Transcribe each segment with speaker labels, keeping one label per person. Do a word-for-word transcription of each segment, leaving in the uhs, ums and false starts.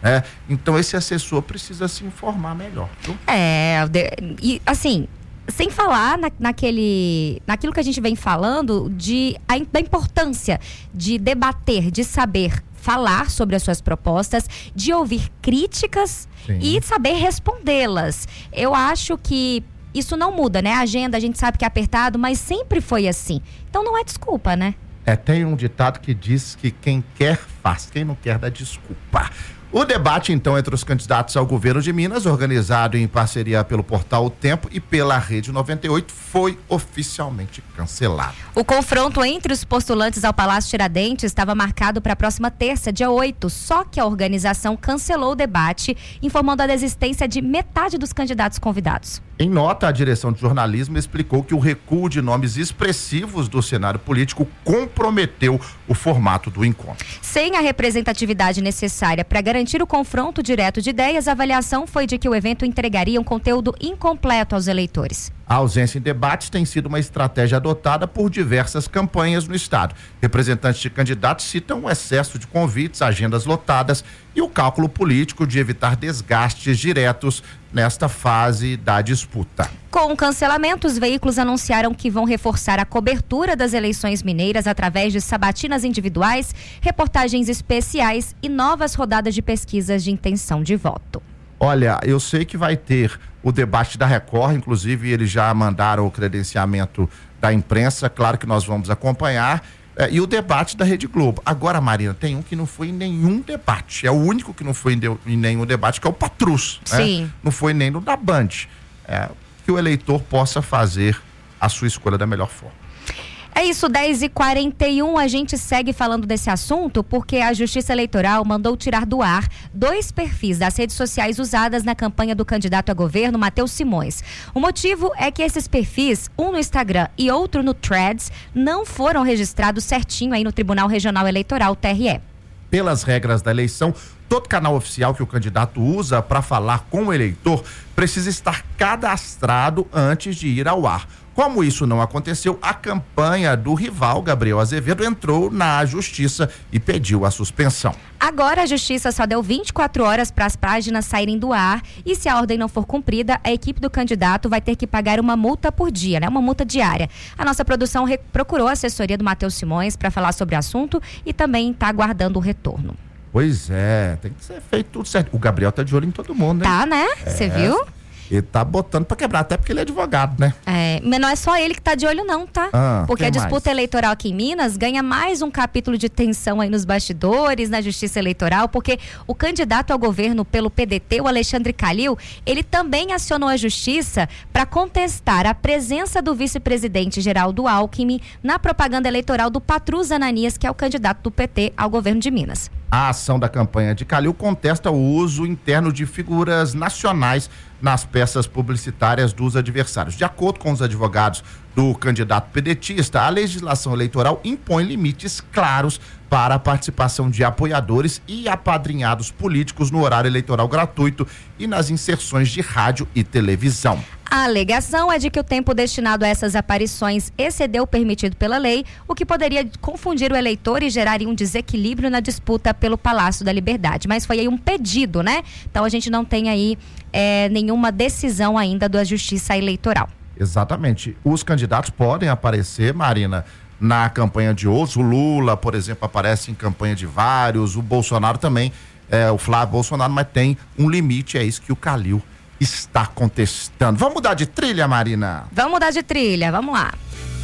Speaker 1: né? Então esse assessor precisa se informar melhor. Viu?
Speaker 2: É, de, e assim, sem falar na, naquele, naquilo que a gente vem falando de, a, da importância de debater, de saber falar sobre as suas propostas, de ouvir críticas Sim. e saber respondê-las. Eu acho que isso não muda, né? A agenda, a gente sabe que é apertado, mas sempre foi assim. Então não é desculpa, né?
Speaker 1: É, tem um ditado que diz que quem quer faz, quem não quer dá desculpa. O debate, então, entre os candidatos ao governo de Minas, organizado em parceria pelo portal O Tempo e pela Rede noventa e oito, foi oficialmente cancelado.
Speaker 2: O confronto entre os postulantes ao Palácio Tiradentes estava marcado para a próxima terça, dia oito, só que a organização cancelou o debate, informando a desistência de metade dos candidatos convidados.
Speaker 1: Em nota, a direção de jornalismo explicou que o recuo de nomes expressivos do cenário político comprometeu o formato do encontro.
Speaker 2: Sem a representatividade necessária para garantir o confronto direto de ideias, a avaliação foi de que o evento entregaria um conteúdo incompleto aos eleitores.
Speaker 1: A ausência em debates tem sido uma estratégia adotada por diversas campanhas no estado. Representantes de candidatos citam o excesso de convites, agendas lotadas e o cálculo político de evitar desgastes diretos nesta fase da disputa.
Speaker 2: Com o cancelamento, os veículos anunciaram que vão reforçar a cobertura das eleições mineiras através de sabatinas individuais, reportagens especiais e novas rodadas de pesquisas de intenção de voto.
Speaker 1: Olha, eu sei que vai ter o debate da Record, inclusive eles já mandaram o credenciamento da imprensa, claro que nós vamos acompanhar, é, e o debate da Rede Globo. Agora, Marina, tem um que não foi em nenhum debate, é o único que não foi em, de, em nenhum debate, que é o Patrus.
Speaker 2: Sim.
Speaker 1: Né? Não foi nem no da Band. É, que o eleitor possa fazer a sua escolha da melhor forma.
Speaker 2: É isso, dez e quarenta e um, a gente segue falando desse assunto porque a Justiça Eleitoral mandou tirar do ar dois perfis das redes sociais usadas na campanha do candidato a governo, Matheus Simões. O motivo é que esses perfis, um no Instagram e outro no Threads, não foram registrados certinho aí no Tribunal Regional Eleitoral, T R E.
Speaker 1: Pelas regras da eleição, todo canal oficial que o candidato usa para falar com o eleitor precisa estar cadastrado antes de ir ao ar. Como isso não aconteceu, a campanha do rival, Gabriel Azevedo, entrou na Justiça e pediu a suspensão.
Speaker 2: Agora a Justiça só deu vinte e quatro horas para as páginas saírem do ar e se a ordem não for cumprida, a equipe do candidato vai ter que pagar uma multa por dia, né? Uma multa diária. A nossa produção re- procurou a assessoria do Matheus Simões para falar sobre o assunto e também está aguardando o retorno.
Speaker 1: Pois é, tem que ser feito tudo certo. O Gabriel tá de olho em todo mundo, né?
Speaker 2: Tá, né? Você
Speaker 1: é.
Speaker 2: viu?
Speaker 1: Ele tá botando pra quebrar, até porque ele é advogado, né?
Speaker 2: É, mas não é só ele que tá de olho não, tá?
Speaker 1: Ah,
Speaker 2: porque a disputa
Speaker 1: mais?
Speaker 2: eleitoral aqui em Minas ganha mais um capítulo de tensão aí nos bastidores, na Justiça Eleitoral, porque o candidato ao governo pelo P D T, o Alexandre Calil, ele também acionou a Justiça para contestar a presença do vice-presidente Geraldo Alckmin na propaganda eleitoral do Patrus Ananias, que é o candidato do P T ao governo de Minas.
Speaker 1: A ação da campanha de Calil contesta o uso interno de figuras nacionais nas peças publicitárias dos adversários. De acordo com os advogados do candidato pedetista, a legislação eleitoral impõe limites claros para a participação de apoiadores e apadrinhados políticos no horário eleitoral gratuito e nas inserções de rádio e televisão.
Speaker 2: A alegação é de que o tempo destinado a essas aparições excedeu o permitido pela lei, o que poderia confundir o eleitor e geraria um desequilíbrio na disputa pelo Palácio da Liberdade. Mas foi aí um pedido, né? Então a gente não tem aí é, nenhuma decisão ainda da Justiça Eleitoral.
Speaker 1: Exatamente. Os candidatos podem aparecer, Marina, na campanha de outros. O Lula, por exemplo, aparece em campanha de vários. O Bolsonaro também, é, o Flávio Bolsonaro, mas tem um limite, é isso que o Calil está contestando. Vamos mudar de trilha, Marina?
Speaker 2: Vamos mudar de trilha, vamos lá.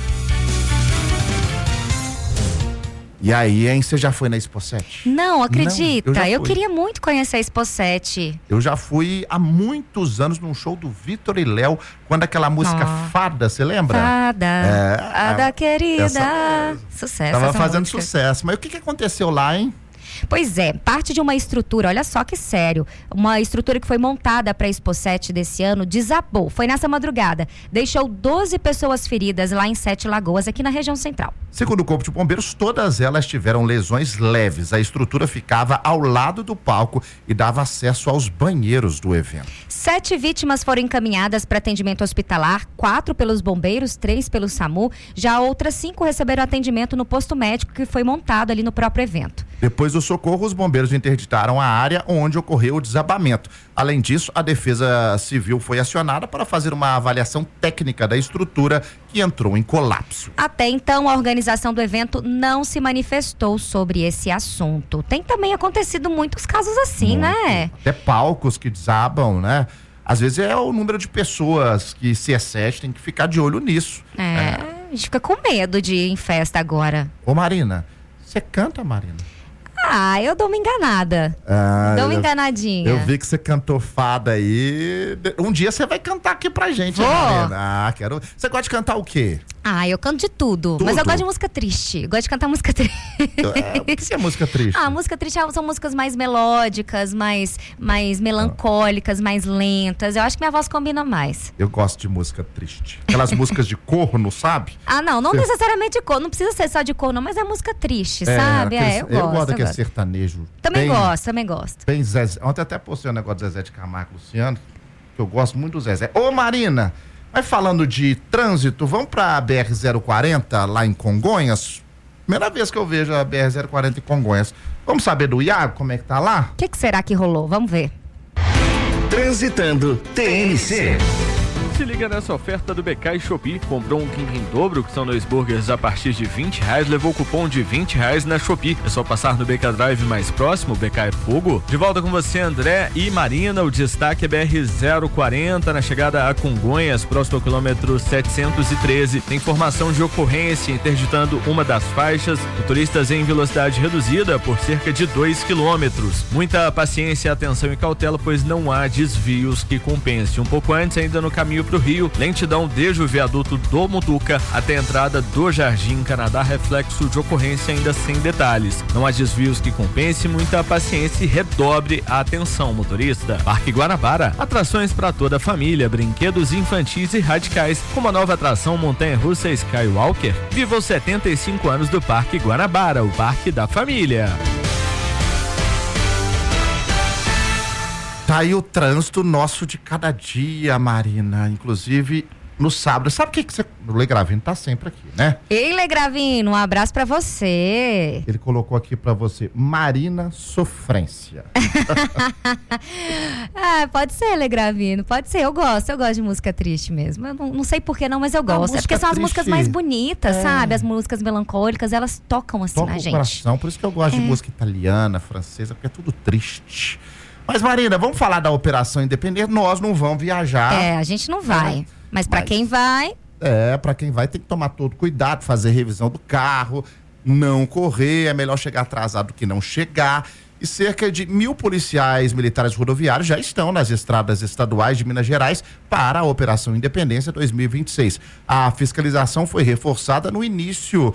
Speaker 1: E aí, hein? Você já foi na Expo sete?
Speaker 2: Não, acredita.
Speaker 1: Não, eu,
Speaker 2: eu queria muito conhecer a Expo sete.
Speaker 1: Eu já fui há muitos anos num show do Vitor e Léo, quando aquela música oh. Fada, você lembra?
Speaker 2: Fada,
Speaker 1: é,
Speaker 2: Fada querida.
Speaker 1: Essa,
Speaker 2: sucesso.
Speaker 1: Tava fazendo
Speaker 2: música.
Speaker 1: sucesso. Mas o que, que aconteceu lá, hein?
Speaker 2: Pois é, parte de uma estrutura, olha só que sério, uma estrutura que foi montada para a Expo sete desse ano desabou, foi nessa madrugada, deixou doze pessoas feridas lá em Sete Lagoas, aqui na região central.
Speaker 1: Segundo o Corpo de Bombeiros, todas elas tiveram lesões leves. A estrutura ficava ao lado do palco e dava acesso aos banheiros do evento.
Speaker 2: Sete vítimas foram encaminhadas para atendimento hospitalar, quatro pelos bombeiros, três pelo SAMU, já outras cinco receberam atendimento no posto médico que foi montado ali no próprio evento.
Speaker 1: Depois do socorro, os bombeiros interditaram a área onde ocorreu o desabamento. Além disso, a Defesa Civil foi acionada para fazer uma avaliação técnica da estrutura que entrou em colapso.
Speaker 2: Até então, a organização do evento não se manifestou sobre esse assunto. Tem também acontecido muitos casos assim,
Speaker 1: Muito.
Speaker 2: né?
Speaker 1: Até palcos que desabam, né? Às vezes é o número de pessoas que se excede, tem que ficar de olho nisso.
Speaker 2: É,
Speaker 1: É.
Speaker 2: a gente fica com medo de ir em festa agora.
Speaker 1: Ô Marina, você canta, Marina?
Speaker 2: Ah, eu dou uma enganada.
Speaker 1: Ah,
Speaker 2: dou uma
Speaker 1: eu-
Speaker 2: enganadinha.
Speaker 1: Eu vi que você cantou fada aí. Um dia você vai cantar aqui pra gente,
Speaker 2: Vou.
Speaker 1: hein, Marina? Ah, quero. Você gosta de cantar o quê?
Speaker 2: Ah, eu canto de tudo,
Speaker 1: Tudo?
Speaker 2: mas eu gosto de música triste. Eu gosto de cantar música triste.
Speaker 1: É, o que é música triste?
Speaker 2: Ah, música triste são músicas mais melódicas, mais, mais melancólicas, mais lentas. Eu acho que minha voz combina mais.
Speaker 1: Eu gosto de música triste. Aquelas músicas de corno, sabe?
Speaker 2: Ah, não, não
Speaker 1: Sim.
Speaker 2: necessariamente de cor. Não precisa ser só de cor, não, mas é música triste, sabe?
Speaker 1: aqueles-
Speaker 2: É, eu gosto.
Speaker 1: eu gosto
Speaker 2: eu
Speaker 1: daquele
Speaker 2: gosto.
Speaker 1: sertanejo.
Speaker 2: Também
Speaker 1: bem,
Speaker 2: gosto, também gosto.
Speaker 1: Bem Zezé. Ontem até postei um negócio do Zezé de Camargo e Luciano, que eu gosto muito do Zezé. Ô, Marina, mas falando de trânsito, vamos pra B R zero quarenta, lá em Congonhas? Primeira vez que eu vejo a B R zero quarenta em Congonhas. Vamos saber do Iago, como é que tá lá?
Speaker 2: O que, que será que rolou? Vamos ver.
Speaker 3: Transitando T N C.
Speaker 4: Se liga nessa oferta do B K e Shopee. Comprou um King em dobro, que são dois burgers a partir de vinte reais, levou cupom de vinte reais na Shopee. É só passar no B K Drive mais próximo, B K é fogo. De volta com você, André e Marina. O destaque é B R zero quarenta, na chegada a Congonhas, próximo ao quilômetro setecentos e treze. Tem informação de ocorrência interditando uma das faixas. Motoristas em velocidade reduzida por cerca de dois quilômetros. Muita paciência, atenção e cautela, pois não há desvios que compensem. Um pouco antes, ainda no caminho pro Rio, lentidão desde o viaduto do Mutuca até a entrada do Jardim Canadá, reflexo de ocorrência ainda sem detalhes. Não há desvios que compensem, muita paciência e redobre a atenção, motorista. Parque Guanabara, atrações para toda a família, brinquedos infantis e radicais, como a nova atração montanha-russa Skywalker. Viva os setenta e cinco anos do Parque Guanabara, o parque da família.
Speaker 1: Tá aí o trânsito nosso de cada dia, Marina. Inclusive, no sábado. Sabe o que, que você. O Lê Gravino tá sempre aqui, né?
Speaker 2: Ei, Legravino, um abraço pra você.
Speaker 1: Ele colocou aqui pra você, Marina Sofrência.
Speaker 2: Ah, pode ser, Legravino, pode ser. Eu gosto, eu gosto de música triste mesmo. Eu não, não sei por que não, mas eu gosto. É
Speaker 1: música
Speaker 2: porque são as
Speaker 1: triste-
Speaker 2: músicas mais bonitas,
Speaker 1: É.
Speaker 2: sabe? As músicas melancólicas, elas tocam assim
Speaker 1: Toca
Speaker 2: na
Speaker 1: o
Speaker 2: gente.
Speaker 1: coração. Por isso que eu gosto de música italiana, francesa, porque é tudo triste. Mas, Marina, vamos falar da Operação Independente. Nós não vamos viajar.
Speaker 2: É, a gente não vai. Mas pra
Speaker 1: Mas-
Speaker 2: quem vai,
Speaker 1: É, pra quem vai tem que tomar todo cuidado, fazer revisão do carro, não correr, é melhor chegar atrasado do que não chegar. E cerca de mil policiais militares rodoviários já estão nas estradas estaduais de Minas Gerais para a Operação Independência dois mil e vinte e seis. A fiscalização foi reforçada no início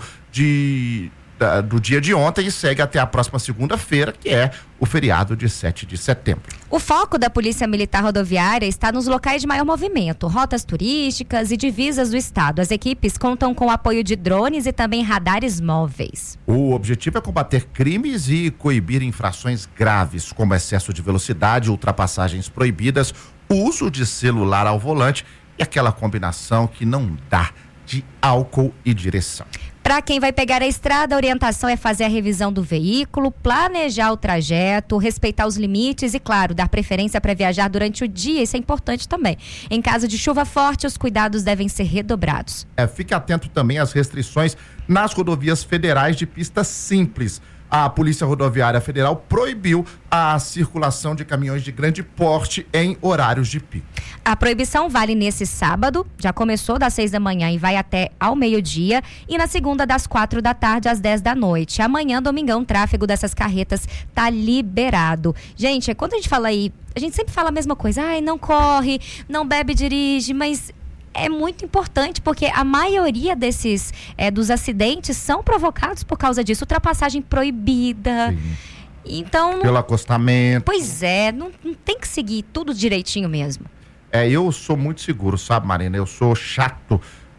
Speaker 1: de, da- do dia de ontem e segue até a próxima segunda-feira, que é o feriado de sete de setembro.
Speaker 2: o foco da Polícia Militar Rodoviária está nos locais de maior movimento, rotas turísticas e divisas do estado. As equipes contam com o apoio de drones e também radares móveis.
Speaker 1: O objetivo é combater crimes e coibir infrações graves, como excesso de velocidade, ultrapassagens proibidas, uso de celular ao volante e aquela combinação que não dá de álcool e direção.
Speaker 2: Para quem vai pegar a estrada, a orientação é fazer a revisão do veículo, planejar o trajeto, respeitar os limites e, claro, dar preferência para viajar durante o dia. Isso é importante também. Em caso de chuva forte, os cuidados devem ser redobrados.
Speaker 1: É, fique atento também às restrições nas rodovias federais de pista simples. A Polícia Rodoviária Federal proibiu a circulação de caminhões de grande porte em horários de pico.
Speaker 2: A proibição vale nesse sábado, já começou das seis da manhã e vai até ao meio-dia, e na segunda das quatro da tarde às dez da noite. Amanhã, domingão, o tráfego dessas carretas tá liberado. Gente, quando a gente fala aí, a gente sempre fala a mesma coisa, ai, não corre, não bebe, dirige, mas é muito importante, porque a maioria desses, é, dos acidentes são provocados por causa disso, ultrapassagem proibida.
Speaker 1: Sim.
Speaker 2: Então, não,
Speaker 1: Pelo acostamento.
Speaker 2: pois é, não, não tem que seguir tudo direitinho mesmo.
Speaker 1: É, eu sou muito seguro, sabe, Marina? Eu sou chato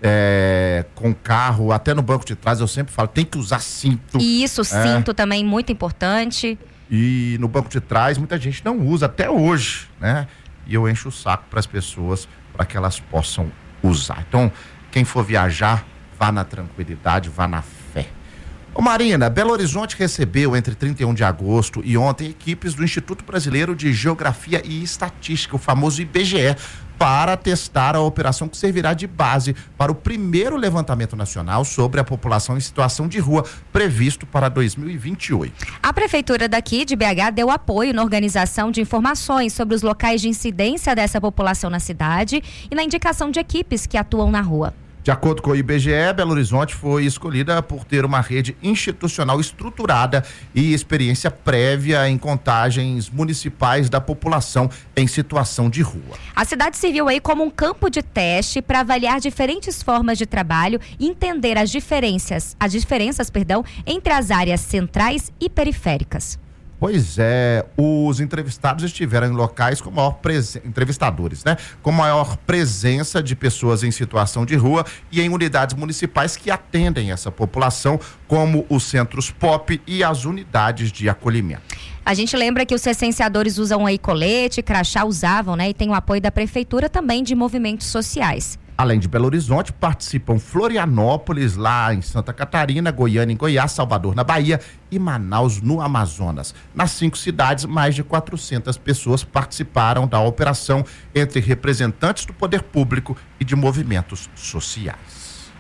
Speaker 1: é, com carro, até no banco de trás eu sempre falo, tem que usar cinto.
Speaker 2: E isso, cinto também, muito importante.
Speaker 1: E no banco de trás muita gente não usa até hoje, né? E eu encho o saco para as pessoas para que elas possam usar. Então, quem for viajar, vá na tranquilidade, vá na fé. Ô Marina, Belo Horizonte recebeu entre trinta e um de agosto e ontem equipes do Instituto Brasileiro de Geografia e Estatística, o famoso I B G E, para testar a operação que servirá de base para o primeiro levantamento nacional sobre a população em situação de rua, previsto para dois mil e vinte e oito.
Speaker 2: A prefeitura daqui de B H deu apoio na organização de informações sobre os locais de incidência dessa população na cidade e na indicação de equipes que atuam na rua.
Speaker 1: De acordo com o I B G E, Belo Horizonte foi escolhida por ter uma rede institucional estruturada e experiência prévia em contagens municipais da população em situação de rua.
Speaker 2: A cidade serviu aí como um campo de teste para avaliar diferentes formas de trabalho e entender as diferenças, as diferenças, perdão, entre as áreas centrais e periféricas.
Speaker 1: Pois é, os entrevistados estiveram em locais com maior presença, entrevistadores, né? Com maior presença de pessoas em situação de rua e em unidades municipais que atendem essa população, como os centros P O P e as unidades de acolhimento.
Speaker 2: A gente lembra que os recenseadores usam aí colete, crachá, usavam, né? E tem o apoio da prefeitura também de movimentos sociais.
Speaker 1: Além de Belo Horizonte, participam Florianópolis, lá em Santa Catarina, Goiânia em Goiás, Salvador na Bahia e Manaus no Amazonas. Nas cinco cidades, mais de quatrocentas pessoas participaram da operação, entre representantes do poder público e de movimentos sociais.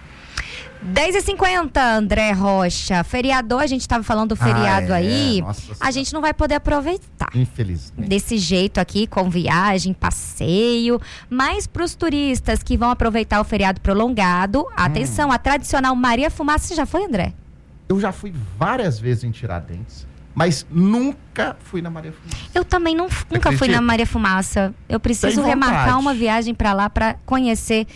Speaker 2: dez e cinquenta, André Rocha. Feriador, a gente estava falando do feriado
Speaker 1: ah, é,
Speaker 2: aí.
Speaker 1: nossa,
Speaker 2: a gente não vai poder aproveitar.
Speaker 1: Infelizmente.
Speaker 2: Desse jeito aqui, com viagem, passeio. Mas para os turistas que vão aproveitar o feriado prolongado, hum. atenção, a tradicional Maria Fumaça. Você já foi, André?
Speaker 1: Eu já fui várias vezes em Tiradentes, mas nunca fui na Maria Fumaça.
Speaker 2: Eu também não, nunca fui na Maria Fumaça. Eu preciso remarcar uma viagem para lá para conhecer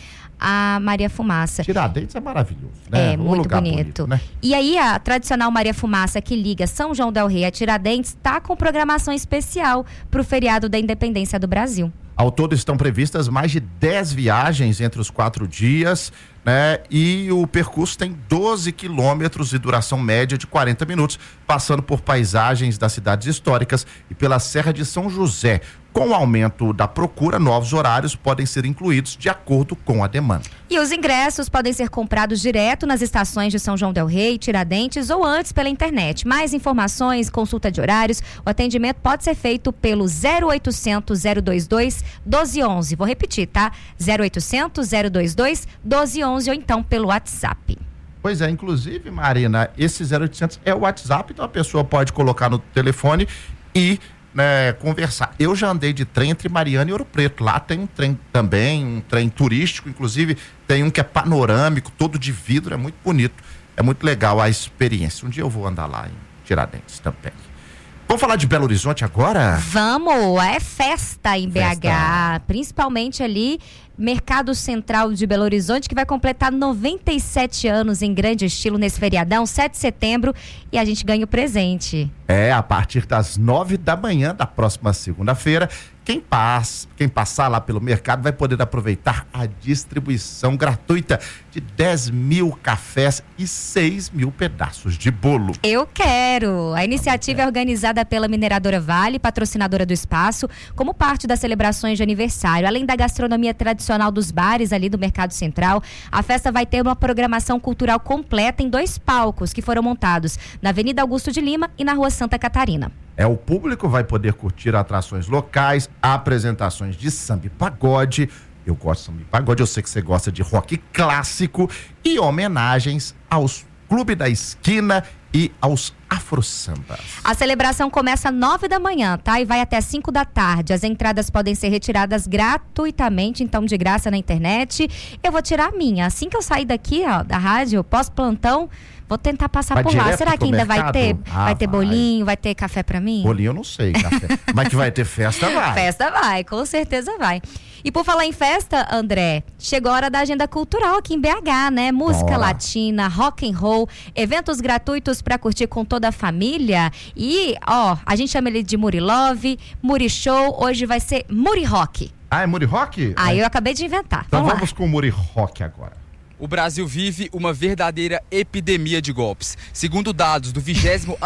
Speaker 2: a Maria Fumaça.
Speaker 1: Tiradentes é maravilhoso, né?
Speaker 2: É, um muito bonito. bonito né? E aí a tradicional Maria Fumaça que liga São João del Rei a Tiradentes está com programação especial para o feriado da Independência do Brasil.
Speaker 1: Ao todo estão previstas mais de dez viagens entre os quatro dias, né? E o percurso tem doze quilômetros e duração média de quarenta minutos, passando por paisagens das cidades históricas e pela Serra de São José. Com o aumento da procura, novos horários podem ser incluídos de acordo com a demanda.
Speaker 2: E os ingressos podem ser comprados direto nas estações de São João del Rei, Tiradentes ou antes pela internet. Mais informações, consulta de horários, o atendimento pode ser feito pelo zero oitocentos, zero vinte e dois, doze onze. Vou repetir, tá? zero oitocentos, zero vinte e dois, doze onze ou então pelo WhatsApp.
Speaker 1: Pois é, inclusive, Marina, esse zero oitocentos é o WhatsApp, então a pessoa pode colocar no telefone e né, conversar. Eu já andei de trem entre Mariana e Ouro Preto. Lá tem um trem também, um trem turístico, inclusive tem um que é panorâmico, todo de vidro, é muito bonito. É muito legal a experiência. Um dia eu vou andar lá em Tiradentes também. Vamos falar de Belo Horizonte agora?
Speaker 2: Vamos, é festa em festa. B H, principalmente ali, Mercado Central de Belo Horizonte, que vai completar noventa e sete anos em grande estilo nesse feriadão, sete de setembro, e a gente ganha o presente.
Speaker 1: É, a partir das nove da manhã da próxima segunda-feira, quem passa, quem passar lá pelo mercado vai poder aproveitar a distribuição gratuita de dez mil cafés e seis mil pedaços de bolo.
Speaker 2: Eu quero! A iniciativa é organizada pela Mineradora Vale, patrocinadora do espaço, como parte das celebrações de aniversário. Além da gastronomia tradicional dos bares ali do Mercado Central, a festa vai ter uma programação cultural completa em dois palcos que foram montados na Avenida Augusto de Lima e na Rua Santa Catarina.
Speaker 1: É, o público vai poder curtir atrações locais, apresentações de samba e pagode. Eu gosto de samba e pagode, eu sei que você gosta de rock clássico e homenagens aos Clube da Esquina e aos afro-sambas.
Speaker 2: A celebração começa às nove da manhã, tá? E vai até cinco da tarde. As entradas podem ser retiradas gratuitamente, então de graça na internet. Eu vou tirar a minha. Assim que eu sair daqui, ó, da rádio, pós-plantão, vou tentar passar
Speaker 1: vai
Speaker 2: por lá. Será que ainda
Speaker 1: mercado?
Speaker 2: vai ter?
Speaker 1: Ah,
Speaker 2: vai ter
Speaker 1: vai.
Speaker 2: bolinho, vai ter café pra mim?
Speaker 1: Bolinho eu não sei, café. Mas que vai ter festa, vai.
Speaker 2: Festa vai, com certeza vai. E por falar em festa, André, chegou a hora da agenda cultural aqui em B H, né? Música
Speaker 1: Bora.
Speaker 2: latina, rock and roll, eventos gratuitos pra curtir com toda a família. E, ó, a gente chama ele de Muri Love, Muri Show, hoje vai ser Muri Rock.
Speaker 1: Ah, é Muri Rock?
Speaker 2: Ah,
Speaker 1: é.
Speaker 2: eu acabei de inventar.
Speaker 1: Então
Speaker 2: vamos,
Speaker 1: vamos com o Muri Rock agora.
Speaker 5: O Brasil vive uma verdadeira epidemia de golpes. Segundo dados do vigésimo anuário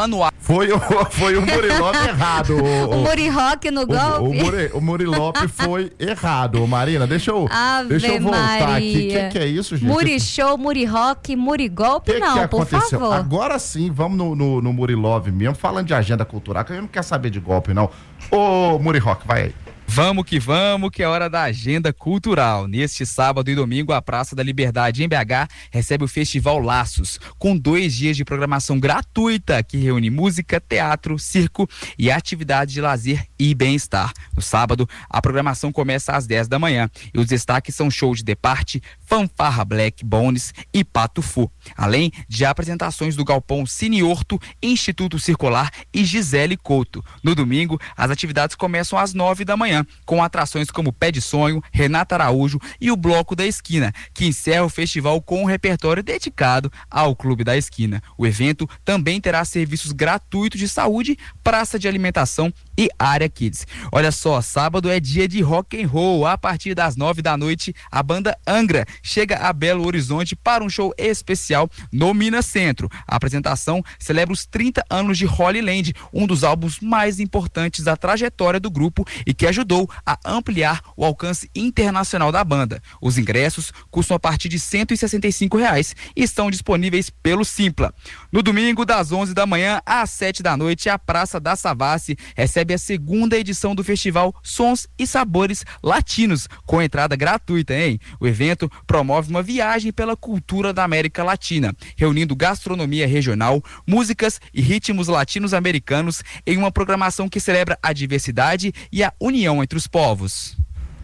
Speaker 1: Foi o, foi o Murilope errado. O,
Speaker 2: o Muriroque no golpe?
Speaker 1: O, o, Muri, o Murilope foi errado, Marina. Deixa eu, deixa eu voltar
Speaker 2: Maria.
Speaker 1: aqui. O que, que é isso, gente?
Speaker 2: Muri show, Muriroque, Murigolpe, não,
Speaker 1: que
Speaker 2: por
Speaker 1: aconteceu?
Speaker 2: favor.
Speaker 1: Agora sim, vamos no, no, no Murilove mesmo, falando de agenda cultural, que a gente não quer saber de golpe, não. Ô, Muriroque, vai aí.
Speaker 5: Vamos que vamos, que é hora da agenda cultural. Neste sábado e domingo, a Praça da Liberdade, em B H, recebe o Festival Laços, com dois dias de programação gratuita, que reúne música, teatro, circo e atividades de lazer e bem-estar. No sábado, a programação começa às dez da manhã e os destaques são show de Departe, Fanfarra Black, Bones e Pato Fu, além de apresentações do Galpão Cine Horto, Instituto Circular e Gisele Couto. No domingo, as atividades começam às nove da manhã, com atrações como Pé de Sonho, Renata Araújo e o Bloco da Esquina, que encerra o festival com um repertório dedicado ao Clube da Esquina. O evento também terá serviços gratuitos de saúde, praça de alimentação e área kids. Olha só, sábado é dia de rock and roll. A partir das nove da noite, a banda Angra chega a Belo Horizonte para um show especial no Minas Centro. A apresentação celebra os trinta anos de Holy Land, um dos álbuns mais importantes da trajetória do grupo e que ajudou a ampliar o alcance internacional da banda. Os ingressos custam a partir de cento e sessenta e cinco reais e estão disponíveis pelo Simpla. No domingo, das onze da manhã às sete da noite, a Praça da Savassi recebe a segunda edição do festival Sons e Sabores Latinos, com entrada gratuita, hein? O evento promove uma viagem pela cultura da América Latina, reunindo gastronomia regional, músicas e ritmos latinos-americanos em uma programação que celebra a diversidade e a união entre os povos.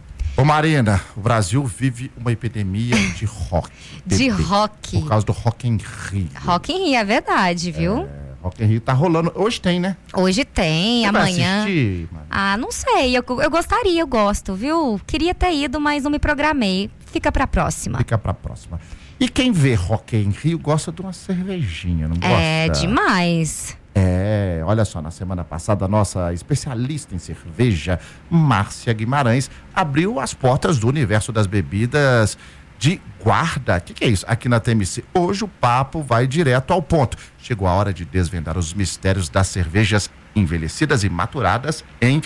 Speaker 1: Ô Marina, o Brasil vive uma epidemia de rock.
Speaker 2: De rock.
Speaker 1: Por causa do Rock in Rio.
Speaker 2: Rock in Rio, é verdade, viu?
Speaker 1: É, Rock in Rio tá rolando. Hoje tem, né?
Speaker 2: Hoje tem,
Speaker 1: Você
Speaker 2: amanhã.
Speaker 1: vai assistir, Marina?
Speaker 2: Ah, não sei. Eu, eu gostaria, eu gosto, viu? Queria ter ido, mas não me programei. Fica pra próxima.
Speaker 1: Fica pra próxima. E quem vê Rock in Rio gosta de uma cervejinha, não gosta?
Speaker 2: É, demais.
Speaker 1: É, olha só, na semana passada, a nossa especialista em cerveja, Márcia Guimarães, abriu as portas do universo das bebidas de guarda. O que, que é isso? Aqui na T M C, hoje o papo vai direto ao ponto. Chegou a hora de desvendar os mistérios das cervejas envelhecidas e maturadas em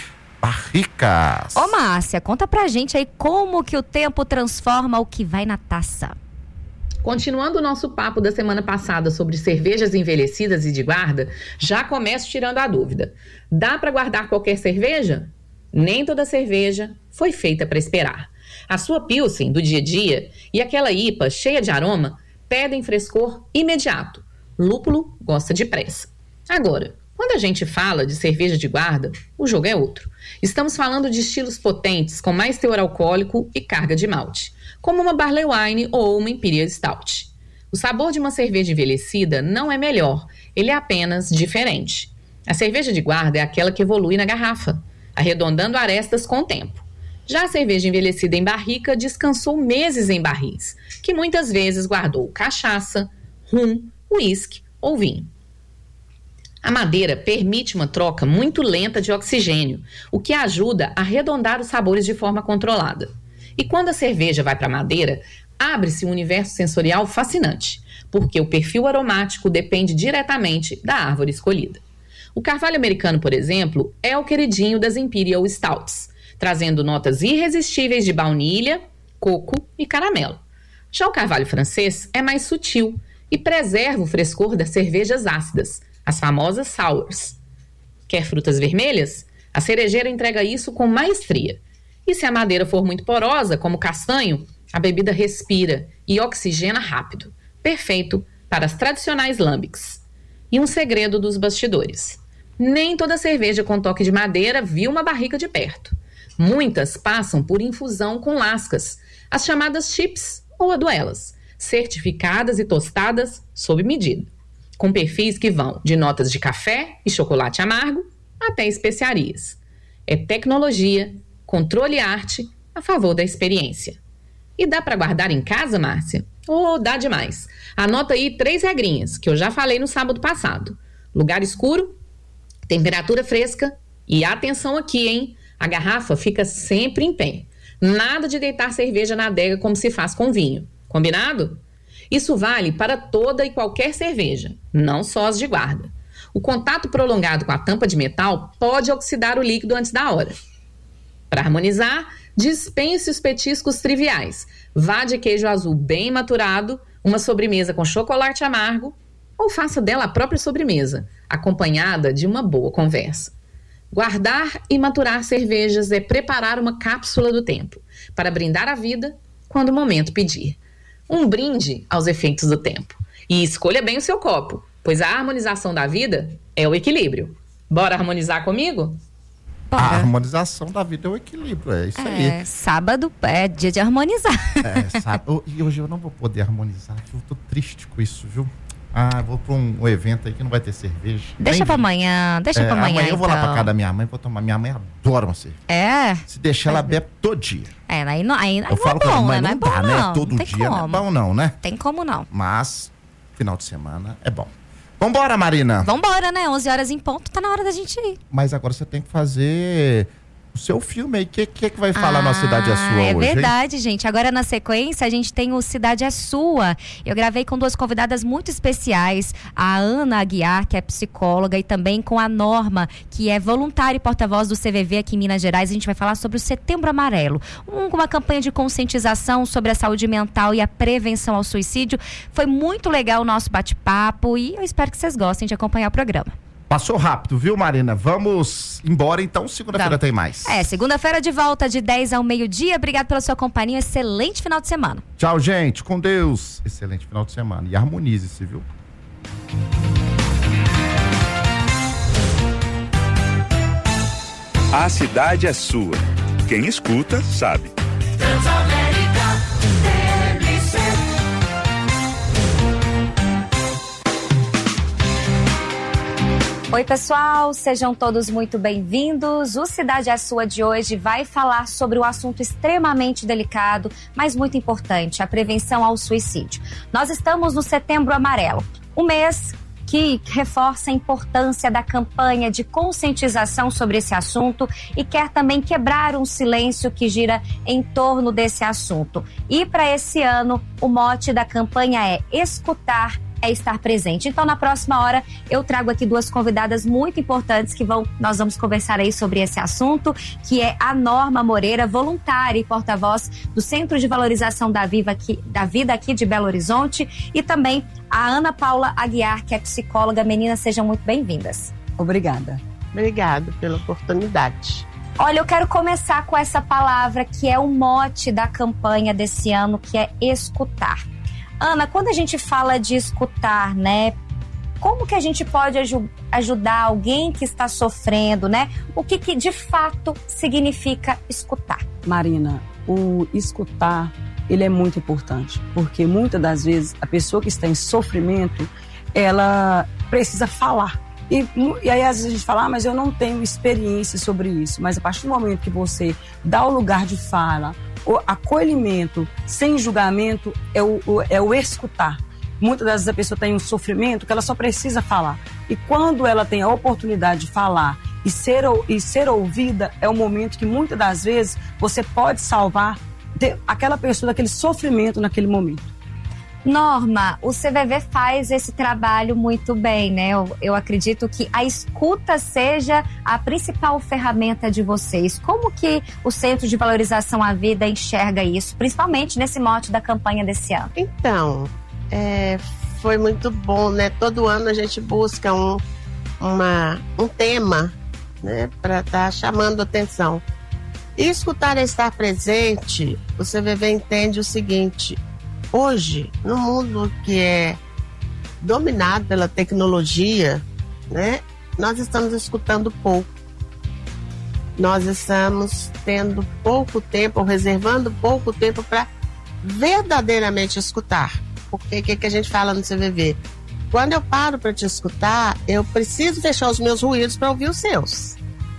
Speaker 1: barricas.
Speaker 2: Ô, Márcia, conta pra gente aí como que o tempo transforma o que vai na taça.
Speaker 6: Continuando o nosso papo da semana passada sobre cervejas envelhecidas e de guarda, já começo tirando a dúvida. Dá para guardar qualquer cerveja? Nem toda cerveja foi feita para esperar. A sua Pilsen do dia a dia e aquela I P A cheia de aroma pedem frescor imediato. Lúpulo gosta de pressa. Agora, quando a gente fala de cerveja de guarda, o jogo é outro. Estamos falando de estilos potentes com mais teor alcoólico e carga de malte, como uma Barley Wine ou uma Imperial Stout. O sabor de uma cerveja envelhecida não é melhor, ele é apenas diferente. A cerveja de guarda é aquela que evolui na garrafa, arredondando arestas com o tempo. Já a cerveja envelhecida em barrica descansou meses em barris, que muitas vezes guardou cachaça, rum, uísque ou vinho. A madeira permite uma troca muito lenta de oxigênio, o que ajuda a arredondar os sabores de forma controlada. E quando a cerveja vai para a madeira, abre-se um universo sensorial fascinante, porque o perfil aromático depende diretamente da árvore escolhida. O carvalho americano, por exemplo, é o queridinho das Imperial Stouts, trazendo notas irresistíveis de baunilha, coco e caramelo. Já o carvalho francês é mais sutil e preserva o frescor das cervejas ácidas, as famosas sours. Quer frutas vermelhas? A cerejeira entrega isso com maestria. E se a madeira for muito porosa, como castanho, a bebida respira e oxigena rápido. Perfeito para as tradicionais lambics. E um segredo dos bastidores. Nem toda cerveja com toque de madeira viu uma barrica de perto. Muitas passam por infusão com lascas, as chamadas chips ou aduelas, certificadas e tostadas sob medida, com perfis que vão de notas de café e chocolate amargo até especiarias. É tecnologia, controle e arte a favor da experiência. E dá para guardar em casa, Márcia? Oh, dá demais. Anota aí três regrinhas que eu já falei no sábado passado. Lugar escuro, temperatura fresca e atenção aqui, hein? A garrafa fica sempre em pé. Nada de deitar cerveja na adega como se faz com vinho. Combinado? Isso vale para toda e qualquer cerveja, não só as de guarda. O contato prolongado com a tampa de metal pode oxidar o líquido antes da hora. Para harmonizar, dispense os petiscos triviais. Vá de queijo azul bem maturado, uma sobremesa com chocolate amargo, ou faça dela a própria sobremesa, acompanhada de uma boa conversa. Guardar e maturar cervejas é preparar uma cápsula do tempo, para brindar a vida quando o momento pedir. Um brinde aos efeitos do tempo. E escolha bem o seu copo, pois a harmonização da vida é o equilíbrio. Bora harmonizar comigo?
Speaker 1: A harmonização da vida é o equilíbrio, é isso
Speaker 2: é,
Speaker 1: aí.
Speaker 2: Sábado é dia de harmonizar.
Speaker 1: É, sabe? E hoje eu não vou poder harmonizar, eu tô triste com isso, viu? Ah, vou pra um, um evento aí que não vai ter cerveja.
Speaker 2: Deixa
Speaker 1: Nem
Speaker 2: pra
Speaker 1: vi.
Speaker 2: amanhã, deixa
Speaker 1: é,
Speaker 2: pra amanhã,
Speaker 1: amanhã eu vou lá
Speaker 2: então.
Speaker 1: pra casa da minha mãe, vou tomar. Minha mãe adora uma cerveja.
Speaker 2: É?
Speaker 1: Se deixar, ela bebe todo dia.
Speaker 2: É, aí não, aí, aí
Speaker 1: Eu
Speaker 2: não
Speaker 1: falo
Speaker 2: é
Speaker 1: com ela,
Speaker 2: bom,
Speaker 1: mãe,
Speaker 2: né?
Speaker 1: não
Speaker 2: Não é
Speaker 1: dá,
Speaker 2: bom,
Speaker 1: né?
Speaker 2: não.
Speaker 1: Todo
Speaker 2: Não tem
Speaker 1: dia não é
Speaker 2: como.
Speaker 1: bom não, né?
Speaker 2: Tem como não.
Speaker 1: Mas, final de semana é bom. Vambora, Marina.
Speaker 2: Vambora, né? onze horas em ponto, tá na hora da gente ir.
Speaker 1: Mas agora você tem que fazer o seu filme aí. O que, que, que vai falar na Cidade é Sua
Speaker 2: é
Speaker 1: hoje,
Speaker 2: É verdade,
Speaker 1: hein?
Speaker 2: gente. Agora, na sequência, a gente tem o Cidade é Sua. Eu gravei com duas convidadas muito especiais. A Ana Aguiar, que é psicóloga, e também com a Norma, que é voluntária e porta-voz do C V V aqui em Minas Gerais. A gente vai falar sobre o Setembro Amarelo. Um, uma campanha de conscientização sobre a saúde mental e a prevenção ao suicídio. Foi muito legal o nosso bate-papo e eu espero que vocês gostem de acompanhar o programa.
Speaker 1: Passou rápido, viu, Marina? Vamos embora, então. Segunda-feira tem mais.
Speaker 2: É, segunda-feira de volta, de dez ao meio-dia. Obrigado pela sua companhia. Excelente final de semana.
Speaker 1: Tchau, gente. Com Deus. Excelente final de semana. E harmonize-se, viu?
Speaker 3: A cidade é sua. Quem escuta, sabe.
Speaker 2: Oi, pessoal, sejam todos muito bem-vindos. O Cidade é Sua de hoje vai falar sobre um assunto extremamente delicado, mas muito importante, a prevenção ao suicídio. Nós estamos no Setembro Amarelo, um mês que reforça a importância da campanha de conscientização sobre esse assunto e quer também quebrar um silêncio que gira em torno desse assunto. E para esse ano, o mote da campanha é escutar, é estar presente. Então, na próxima hora, eu trago aqui duas convidadas muito importantes que vão, nós vamos conversar aí sobre esse assunto, que é a Norma Moreira, voluntária e porta-voz do Centro de Valorização da, Viva aqui, da Vida aqui de Belo Horizonte, e também a Ana Paula Aguiar, que é psicóloga. Meninas, sejam muito bem-vindas.
Speaker 7: Obrigada.
Speaker 8: Obrigada pela oportunidade.
Speaker 2: Olha, eu quero começar com essa palavra que é o mote da campanha desse ano, que é escutar. Ana, quando a gente fala de escutar, né? Como que a gente pode aj- ajudar alguém que está sofrendo, né? O que, que de fato significa escutar?
Speaker 7: Marina, o escutar, ele é muito importante, porque muitas das vezes a pessoa que está em sofrimento, ela precisa falar. E, e aí às vezes a gente fala, ah, mas eu não tenho experiência sobre isso. Mas a partir do momento que você dá o lugar de fala, o acolhimento, sem julgamento, é o, o, é o escutar. Muitas das vezes a pessoa tem um sofrimento que ela só precisa falar. E quando ela tem a oportunidade de falar e ser, e ser ouvida, é o momento que muitas das vezes você pode salvar aquela pessoa daquele sofrimento naquele momento.
Speaker 2: Norma, o C V V faz esse trabalho muito bem, né? Eu, eu acredito que a escuta seja a principal ferramenta de vocês. Como que o Centro de Valorização à Vida enxerga isso, principalmente nesse mote da campanha desse ano?
Speaker 8: Então, é, foi muito bom, né? Todo ano a gente busca um, uma, um tema, né? Para estar tá chamando atenção. E escutar é estar presente, o C V V entende o seguinte: hoje, no mundo que é dominado pela tecnologia, né, nós estamos escutando pouco. Nós estamos tendo pouco tempo, ou reservando pouco tempo para verdadeiramente escutar. Porque o que, que a gente fala no C V V? Quando eu paro para te escutar, eu preciso fechar os meus ruídos para ouvir os seus.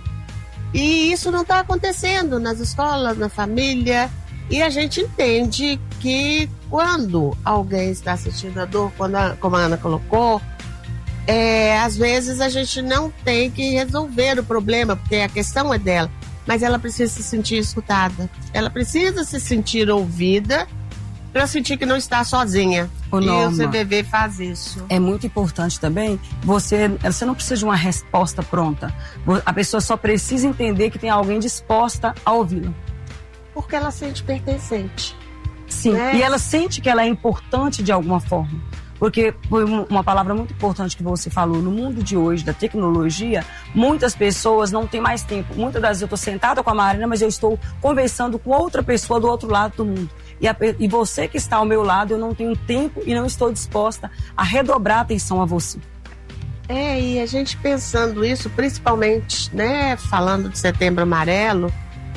Speaker 8: E isso não está acontecendo nas escolas, na família. E a gente entende que quando alguém está sentindo a dor, quando a, como a Ana colocou, é, às vezes a gente não tem que resolver o problema, porque a questão é dela, mas ela precisa se sentir escutada. Ela precisa se sentir ouvida para sentir que não está sozinha.
Speaker 7: Ô,
Speaker 8: e
Speaker 7: Norma,
Speaker 8: o C V V faz isso.
Speaker 7: É muito importante também, você, você não precisa de uma resposta pronta. A pessoa só precisa entender que tem alguém disposta a ouvi-la.
Speaker 8: Porque ela sente pertencente.
Speaker 7: Sim, né? E ela sente que ela é importante de alguma forma. Porque foi uma palavra muito importante que você falou. No mundo de hoje, da tecnologia, muitas pessoas não têm mais tempo. Muitas das vezes eu estou sentada com a Marina, mas eu estou conversando com outra pessoa do outro lado do mundo. E, a, e você que está ao meu lado, eu não tenho tempo e não estou disposta a redobrar a atenção a você.
Speaker 8: É, e a gente pensando isso, principalmente, né, falando de Setembro Amarelo,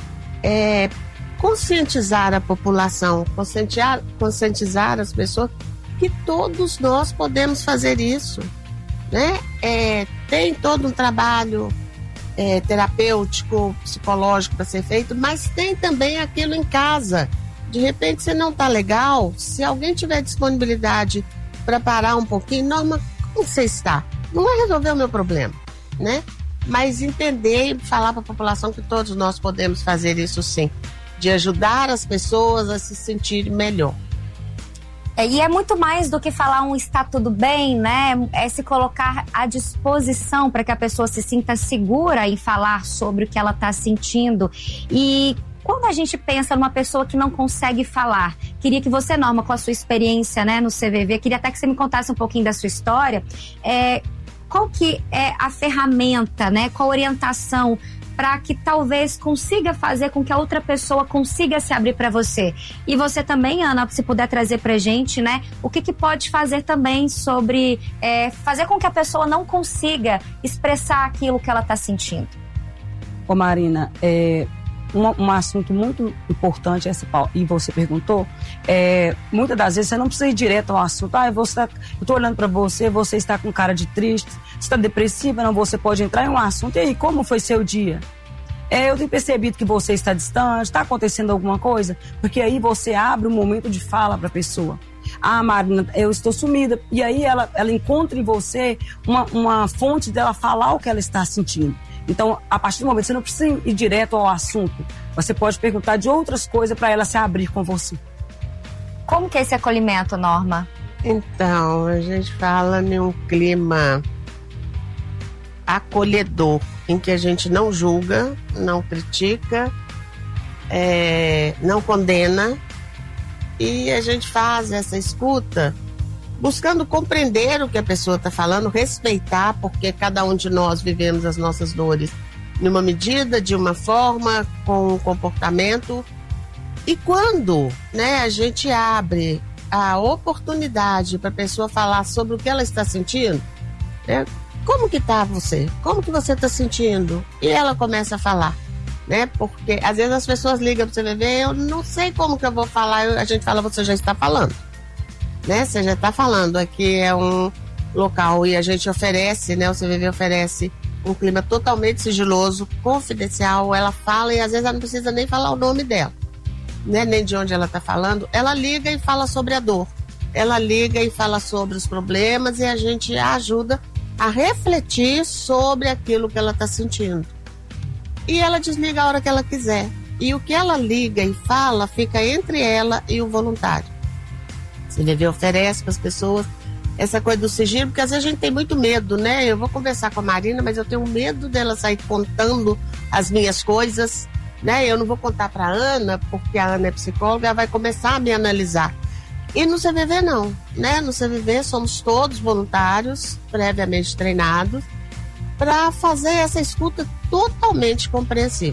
Speaker 8: é conscientizar a população, conscientizar, conscientizar as pessoas que todos nós podemos fazer isso, né? É, tem todo um trabalho é, terapêutico, psicológico para ser feito, mas tem também aquilo em casa. De repente você não tá legal, se alguém tiver disponibilidade para parar um pouquinho, Norma, como você está? Não vai resolver o meu problema, né? Mas entender e falar para a população que todos nós podemos fazer isso sim, de ajudar as pessoas a se sentirem melhor.
Speaker 2: É, e é muito mais do que falar um está tudo bem, né? É se colocar à disposição para que a pessoa se sinta segura em falar sobre o que ela está sentindo. E quando a gente pensa numa pessoa que não consegue falar, queria que você, Norma, com a sua experiência, né, no C V V, queria até que você me contasse um pouquinho da sua história. É, qual que é a ferramenta, né? Qual a orientação para que talvez consiga fazer com que a outra pessoa consiga se abrir para você? E você também, Ana, se puder trazer para a gente, né, o que, que pode fazer também sobre é, fazer com que a pessoa não consiga expressar aquilo que ela está sentindo?
Speaker 7: Ô Marina, é, um, um assunto muito importante, essa, e você perguntou, é, muitas das vezes você não precisa ir direto ao assunto. Ah, eu estou olhando para você, você está com cara de triste, você está depressiva, não, você pode entrar em um assunto. E aí, como foi seu dia? É, eu tenho percebido que você está distante, está acontecendo alguma coisa? Porque aí você abre um momento de fala para a pessoa. Ah, Marina, eu estou sumida. E aí ela, ela encontra em você uma, uma fonte dela falar o que ela está sentindo. Então, a partir do momento, você não precisa ir direto ao assunto. Você pode perguntar de outras coisas para ela se abrir com você.
Speaker 2: Como que é esse acolhimento, Norma?
Speaker 8: Então, a gente fala em um clima acolhedor, em que a gente não julga, não critica, é, não condena, e a gente faz essa escuta buscando compreender o que a pessoa está falando, respeitar, porque cada um de nós vivemos as nossas dores numa medida, de uma forma, com um comportamento. E quando, né, a gente abre a oportunidade para a pessoa falar sobre o que ela está sentindo, né? Como que tá você? Como que você tá sentindo? E ela começa a falar, né? Porque às vezes as pessoas ligam pro C V V, eu não sei como que eu vou falar, a gente fala, você já está falando, né? Você já está falando, aqui é um local e a gente oferece, né? O C V V oferece um clima totalmente sigiloso, confidencial, ela fala e às vezes ela não precisa nem falar o nome dela, né? Nem de onde ela tá falando, ela liga e fala sobre a dor, ela liga e fala sobre os problemas e a gente ajuda a refletir sobre aquilo que ela está sentindo. E ela desliga a hora que ela quiser. E o que ela liga e fala fica entre ela e o voluntário. O C V V oferece para as pessoas essa coisa do sigilo, porque às vezes a gente tem muito medo, né? Eu vou conversar com a Marina, mas eu tenho medo dela sair contando as minhas coisas, né? Eu não vou contar para a Ana, porque a Ana é psicóloga, ela vai começar a me analisar. E no C V V não, né? No C V V somos todos voluntários, previamente treinados, para fazer essa escuta totalmente compreensiva.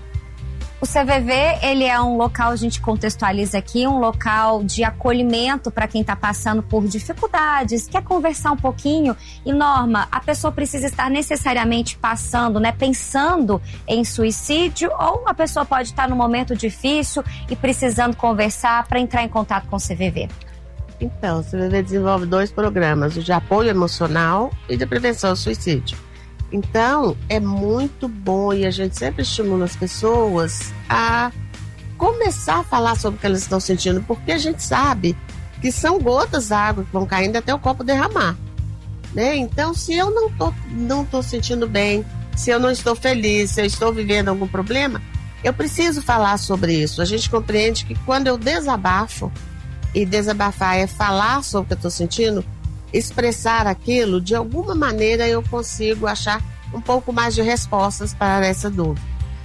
Speaker 2: O C V V, ele é um local, a gente contextualiza aqui, um local de acolhimento para quem está passando por dificuldades, quer conversar um pouquinho. E, Norma, a pessoa precisa estar necessariamente passando, né, pensando em suicídio, ou a pessoa pode estar num momento difícil e precisando conversar para entrar em contato com o C V V?
Speaker 8: Então, o C V V desenvolve dois programas, o de apoio emocional e de prevenção ao suicídio. Então, é muito bom e a gente sempre estimula as pessoas a começar a falar sobre o que elas estão sentindo, porque a gente sabe que são gotas d'água que vão caindo até o copo derramar, né? Então, se eu não tô, não tô sentindo bem, se eu não estou feliz, se eu estou vivendo algum problema, eu preciso falar sobre isso. A gente compreende que quando eu desabafo, e desabafar é falar sobre o que eu estou sentindo, expressar aquilo, de alguma maneira eu consigo achar um pouco mais de respostas para essa dúvida.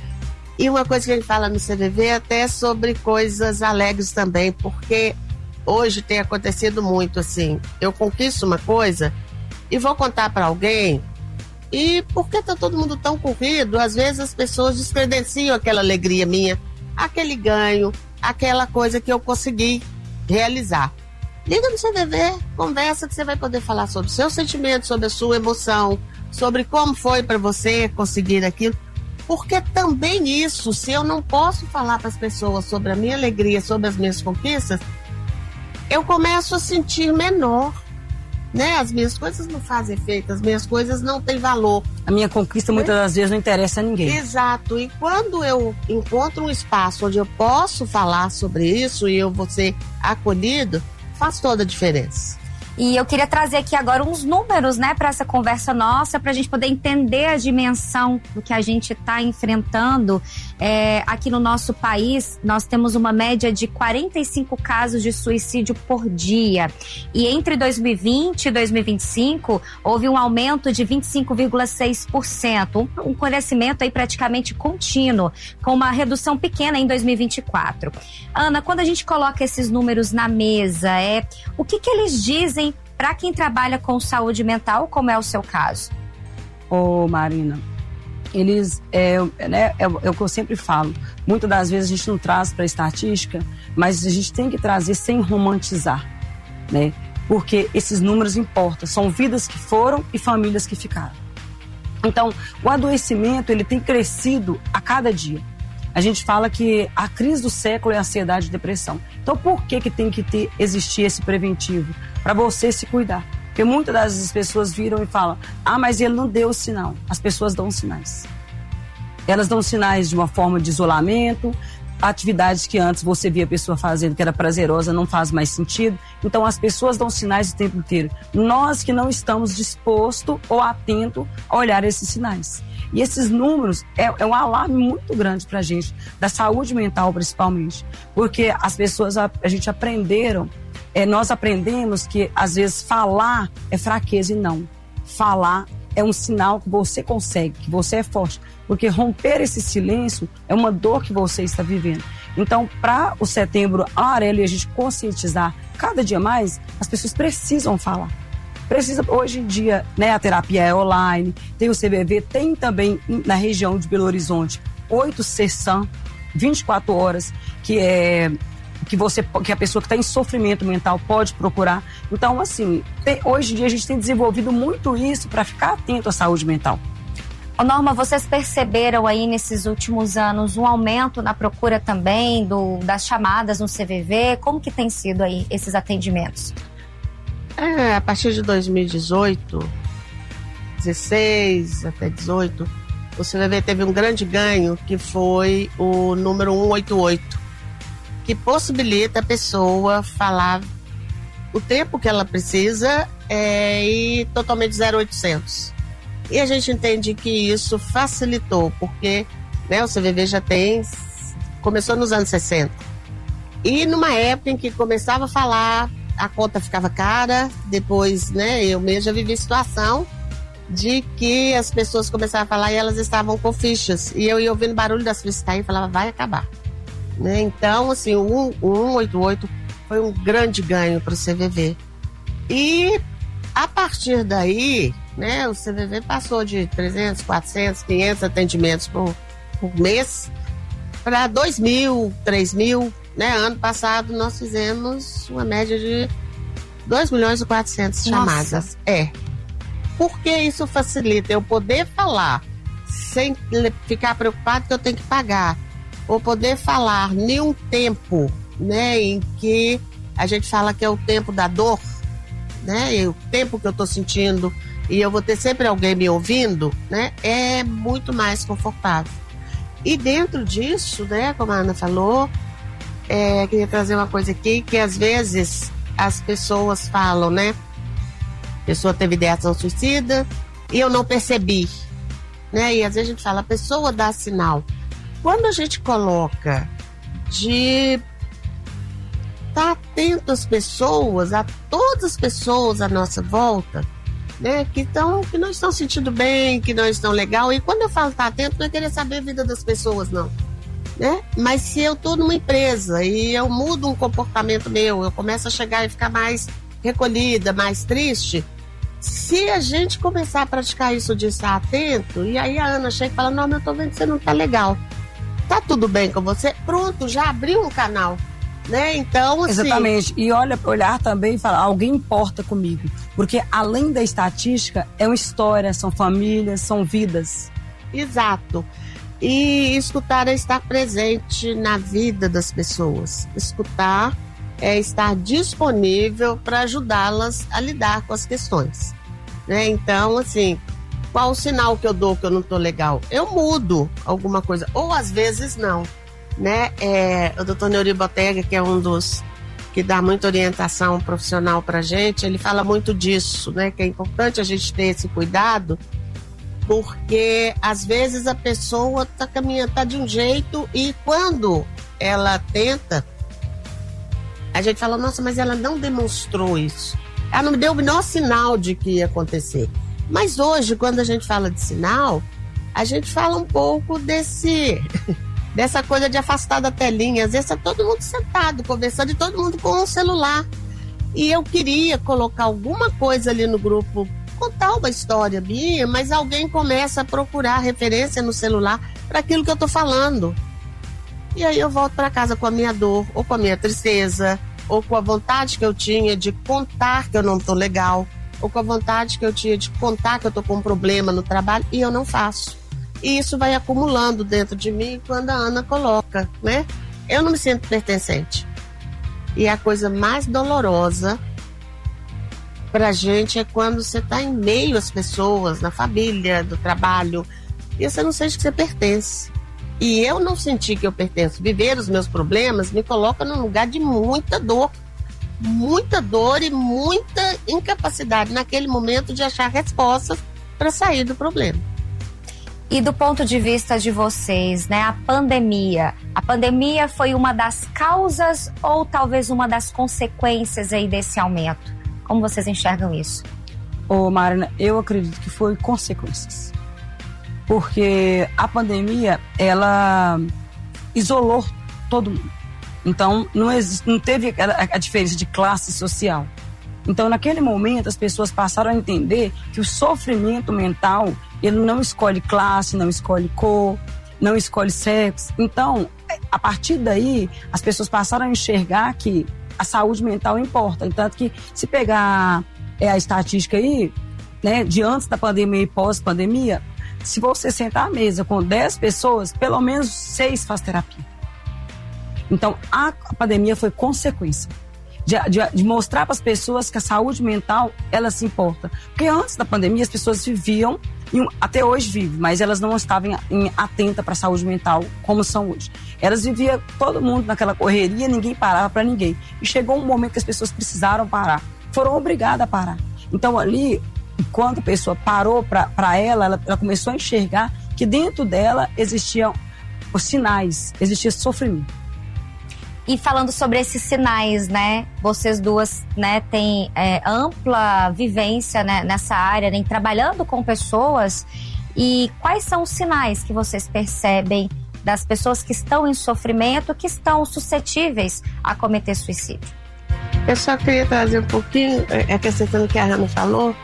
Speaker 8: E uma coisa que a gente fala no C V V é até sobre coisas alegres também, porque hoje tem acontecido muito assim, eu conquisto uma coisa e vou contar para alguém, e por que tá todo mundo tão corrido? Às vezes as pessoas descredenciam aquela alegria minha, aquele ganho, aquela coisa que eu consegui realizar. Liga no C V V, conversa que você vai poder falar sobre o seu sentimento, sobre a sua emoção, sobre como foi para você conseguir aquilo. Porque também isso, se eu não posso falar para as pessoas sobre a minha alegria, sobre as minhas conquistas, eu começo a sentir menor, né? As minhas coisas não fazem efeito, as minhas coisas não têm valor.
Speaker 7: A minha conquista muitas das vezes não interessa a ninguém.
Speaker 8: Exato, e quando eu encontro um espaço onde eu posso falar sobre isso e eu vou ser acolhido, faz toda a diferença.
Speaker 2: E eu queria trazer aqui agora uns números, né, para essa conversa nossa, para a gente poder entender a dimensão do que a gente está enfrentando. É, aqui no nosso país, nós temos uma média de quarenta e cinco casos de suicídio por dia. E entre dois mil e vinte e dois mil e vinte e cinco, houve um aumento de vinte e cinco vírgula seis por cento. Um, um crescimento aí praticamente contínuo, com uma redução pequena em dois mil e vinte e quatro. Ana, quando a gente coloca esses números na mesa, é, o que que eles dizem para quem trabalha com saúde mental, como é o seu caso?
Speaker 7: Ô, Marina, eles, é, né, é, é o que eu sempre falo, muitas das vezes a gente não traz para a estatística, mas a gente tem que trazer sem romantizar, né? Porque esses números importam, são vidas que foram e famílias que ficaram. Então, o adoecimento, ele tem crescido a cada dia. A gente fala que a crise do século é a ansiedade e depressão. Então, por que que tem que ter, existir esse preventivo? Para você se cuidar. Porque muitas das pessoas viram e falam, ah, mas ele não deu sinal. As pessoas dão sinais. Elas dão sinais de uma forma de isolamento, atividades que antes você via a pessoa fazendo que era prazerosa não faz mais sentido. Então as pessoas dão sinais o tempo inteiro. Nós que não estamos dispostos ou atentos a olhar esses sinais. E esses números é, é um alarme muito grande pra gente, da saúde mental principalmente. Porque as pessoas, a, a gente aprenderam, é, nós aprendemos que às vezes falar é fraqueza e não. Falar é um sinal que você consegue, que você é forte. Porque romper esse silêncio é uma dor que você está vivendo. Então, para o Setembro Amarelo e a gente conscientizar cada dia mais, as pessoas precisam falar. Precisa, hoje em dia, né, a terapia é online, tem o C V V, tem também na região de Belo Horizonte, oito sessões, vinte e quatro horas, que é que, você, que a pessoa que está em sofrimento mental pode procurar. Então, assim, tem, hoje em dia a gente tem desenvolvido muito isso para ficar atento à saúde mental.
Speaker 2: Ô Norma, vocês perceberam aí nesses últimos anos um aumento na procura também do, das chamadas no C V V? Como que tem sido aí esses atendimentos?
Speaker 8: É, a partir de dois mil e dezoito, dezesseis até dezoito, o C V V teve um grande ganho, que foi o número cento e oitenta e oito, que possibilita a pessoa falar o tempo que ela precisa é, e totalmente zero oitocentos. E a gente entende que isso facilitou, porque, né, o C V V já tem, começou nos anos sessenta. E numa época em que começava a falar, a conta ficava cara, depois, né, eu mesma já vivi situação de que as pessoas começavam a falar e elas estavam com fichas, e eu ia ouvindo barulho das fichas cair e falava, vai acabar, né? Então, assim, o cento e oitenta e oito foi um grande ganho para o C V V. E a partir daí, né, o C V V passou de trezentos, quatrocentos, quinhentos atendimentos por, por mês para dois mil, três mil. Né? Ano passado nós fizemos uma média de dois milhões e quatrocentas chamadas. É. Porque isso facilita eu poder falar sem ficar preocupado que eu tenho que pagar. Ou poder falar em um tempo, né, em que a gente fala que é o tempo da dor, né? E o tempo que eu estou sentindo e eu vou ter sempre alguém me ouvindo, né? É muito mais confortável. E dentro disso, né, como a Ana falou, É, queria trazer uma coisa aqui, que às vezes as pessoas falam, né? A pessoa teve ideação suicida e eu não percebi, né? E às vezes a gente fala, a pessoa dá sinal. Quando a gente coloca de estar atento às pessoas, a todas as pessoas à nossa volta, né, que, tão, que não estão sentindo bem, que não estão legal. E quando eu falo estar atento, não é querer saber a vida das pessoas, não. Né? Mas se eu estou numa empresa e eu mudo um comportamento meu, eu começo a chegar e ficar mais recolhida, mais triste, se a gente começar a praticar isso de estar atento, e aí a Ana chega e fala, não, mas eu tô vendo que você não tá legal. Tá tudo bem com você? Pronto, já abriu um canal. Né? Então, assim...
Speaker 7: Exatamente. E olha, olhar também e falar, alguém importa comigo. Porque além da estatística, é uma história, são famílias, são vidas.
Speaker 8: Exato. E escutar é estar presente na vida das pessoas. Escutar é estar disponível para ajudá-las a lidar com as questões. Né? Então, assim, qual o sinal que eu dou que eu não estou legal? Eu mudo alguma coisa, ou às vezes não. Né? É, o doutor Neuri Botega, que é um dos que dá muita orientação profissional para a gente, ele fala muito disso, né? Que é importante a gente ter esse cuidado, porque às vezes a pessoa está caminhando, tá de um jeito, e quando ela tenta, a gente fala, nossa, mas ela não demonstrou isso, ela não me deu o menor sinal de que ia acontecer. Mas hoje, quando a gente fala de sinal, a gente fala um pouco desse dessa coisa de afastar da telinha. Às vezes tá todo mundo sentado, conversando, e todo mundo com um celular. E eu queria colocar alguma coisa ali no grupo, contar uma história minha, mas alguém começa a procurar referência no celular para aquilo que eu tô falando. E aí eu volto para casa com a minha dor, ou com a minha tristeza, ou com a vontade que eu tinha de contar que eu não tô legal, ou com a vontade que eu tinha de contar que eu tô com um problema no trabalho, e eu não faço. E isso vai acumulando dentro de mim quando a Ana coloca, né? Eu não me sinto pertencente. E a coisa mais dolorosa pra gente é quando você tá em meio às pessoas, na família, do trabalho, e você não sente que você pertence. E eu não senti que eu pertenço. Viver os meus problemas me coloca num lugar de muita dor. Muita dor e muita incapacidade naquele momento de achar respostas para sair do problema.
Speaker 2: E do ponto de vista de vocês, né, a pandemia, a pandemia foi uma das causas ou talvez uma das consequências aí desse aumento? Como vocês enxergam isso?
Speaker 7: Ô, Marina, eu acredito que foi consequências. Porque a pandemia, ela isolou todo mundo. Então, não, existe, não teve a, a diferença de classe social. Então, naquele momento, as pessoas passaram a entender que o sofrimento mental, ele não escolhe classe, não escolhe cor, não escolhe sexo. Então, a partir daí, as pessoas passaram a enxergar que a saúde mental importa. Tanto que, se pegar é, a estatística aí, né, de antes da pandemia e pós-pandemia, se você sentar à mesa com dez pessoas, pelo menos seis faz terapia. Então, a, a pandemia foi consequência. De, de, de mostrar para as pessoas que a saúde mental, ela se importa. Porque antes da pandemia, as pessoas viviam, em, até hoje vivem, mas elas não estavam atentas para a saúde mental como são hoje. Elas viviam, todo mundo naquela correria, ninguém parava para ninguém. E chegou um momento que as pessoas precisaram parar. Foram obrigadas a parar. Então ali, quando a pessoa parou para ela, ela, ela começou a enxergar que dentro dela existiam os sinais, existia sofrimento.
Speaker 2: E falando sobre esses sinais, né? Vocês duas, né, têm é, ampla vivência, né, nessa área, né, trabalhando com pessoas. E quais são os sinais que vocês percebem das pessoas que estão em sofrimento, que estão suscetíveis a cometer suicídio?
Speaker 8: Eu só queria trazer um pouquinho, acrescentando o que a Ana falou.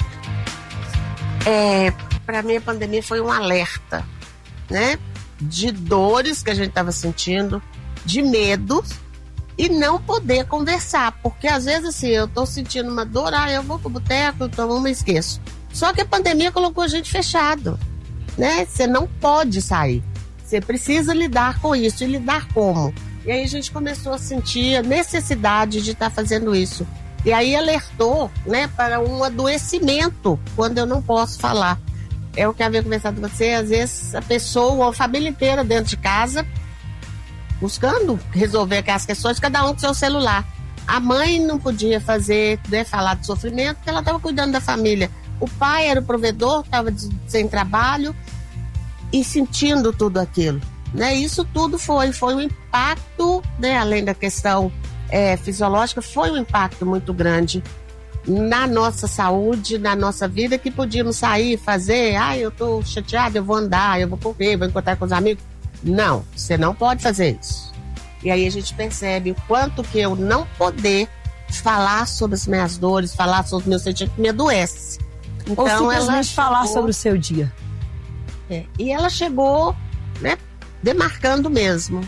Speaker 8: É, para mim, a pandemia foi um alerta, né? De dores que a gente estava sentindo, de medo. E não poder conversar, porque às vezes assim, eu tô sentindo uma dor, ah, eu vou pro boteco, então eu me esqueço. Só que a pandemia colocou a gente fechado, né? Você não pode sair, você precisa lidar com isso, e lidar como? E aí a gente começou a sentir a necessidade de estar tá fazendo isso. E aí alertou, né, para um adoecimento, quando eu não posso falar. É o que havia conversado com você, às vezes a pessoa, a família inteira dentro de casa, buscando resolver aquelas questões, cada um com seu celular. A mãe não podia fazer, né, falar de sofrimento, porque ela estava cuidando da família. O pai era o provedor, estava sem trabalho e sentindo tudo aquilo. Né? Isso tudo foi, foi um impacto, né, além da questão é, fisiológica, foi um impacto muito grande na nossa saúde, na nossa vida, que podíamos sair, fazer, ah, eu tô chateada, eu vou andar, eu vou correr, vou encontrar com os amigos. Não, você não pode fazer isso. E aí a gente percebe o quanto que eu não poder falar sobre as minhas dores, falar sobre os meus sentimentos, me adoece.
Speaker 7: Então, ou simplesmente ela chegou, falar sobre o seu dia.
Speaker 8: É, e ela chegou, né, demarcando mesmo,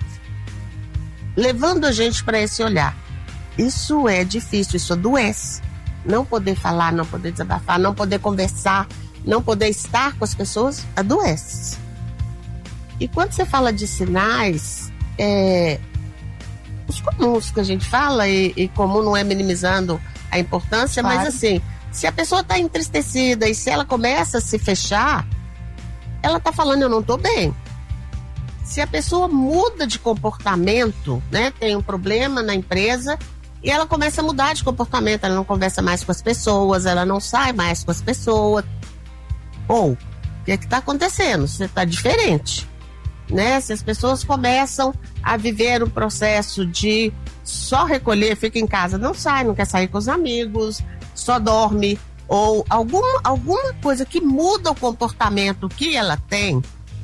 Speaker 8: levando a gente para esse olhar. Isso é difícil, isso adoece. Não poder falar, não poder desabafar, não poder conversar, não poder estar com as pessoas, adoece. E quando você fala de sinais, é, os comuns que a gente fala, e, e comum não é minimizando a importância, claro. Mas assim, se a pessoa está entristecida e se ela começa a se fechar, ela está falando, eu não estou bem. Se a pessoa muda de comportamento, né, tem um problema na empresa e ela começa a mudar de comportamento, ela não conversa mais com as pessoas, ela não sai mais com as pessoas. Ou, o que é que está acontecendo? Você está diferente. Né? Se as pessoas começam a viver um processo de só recolher, fica em casa, não sai, não quer sair com os amigos, só dorme, ou alguma, alguma coisa que muda o comportamento que ela tem,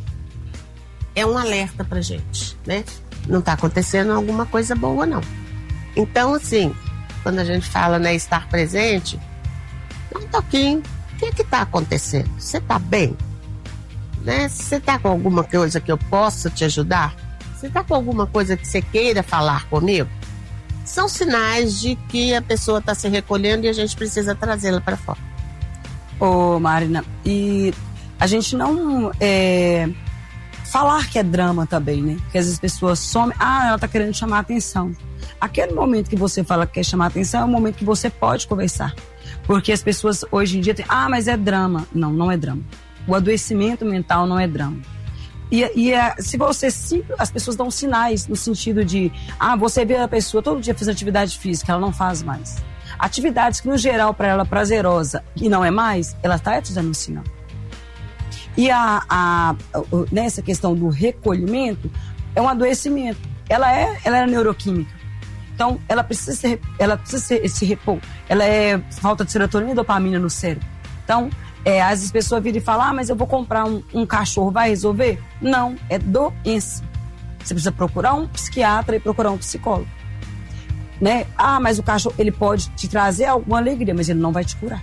Speaker 8: é um alerta pra gente, né? Não tá acontecendo alguma coisa boa, não. Então, assim, quando a gente fala, né, estar presente, dá um toquinho, o que é que tá acontecendo? Você tá bem? Né? Se você tá com alguma coisa que eu possa te ajudar, você tá com alguma coisa que você queira falar comigo, são sinais de que a pessoa está se recolhendo e a gente precisa trazê-la para fora.
Speaker 7: Ô, Marina, e a gente não é, falar que é drama também, né? Porque às vezes as pessoas somem, ah, ela tá querendo chamar atenção. Aquele momento que você fala que quer chamar atenção é o momento que você pode conversar. Porque as pessoas hoje em dia têm, ah, mas é drama. Não, não é drama. O adoecimento mental não é drama. E, e é, se você simples, as pessoas dão sinais no sentido de, ah, você vê a pessoa todo dia fazendo atividade física, ela não faz mais. Atividades que no geral para ela é prazerosa e não é mais, ela está te dando um sinal. E a, a, a, nessa questão do recolhimento, é um adoecimento. Ela é, ela é neuroquímica. Então, ela precisa, ser, ela precisa ser, se repor. Ela é falta de serotonina e dopamina no cérebro. Então, É, às vezes as pessoas viram e falam, ah, mas eu vou comprar um, um cachorro, vai resolver? Não, é doença. Você precisa procurar um psiquiatra e procurar um psicólogo. Né? Ah, mas o cachorro, ele pode te trazer alguma alegria, mas ele não vai te curar.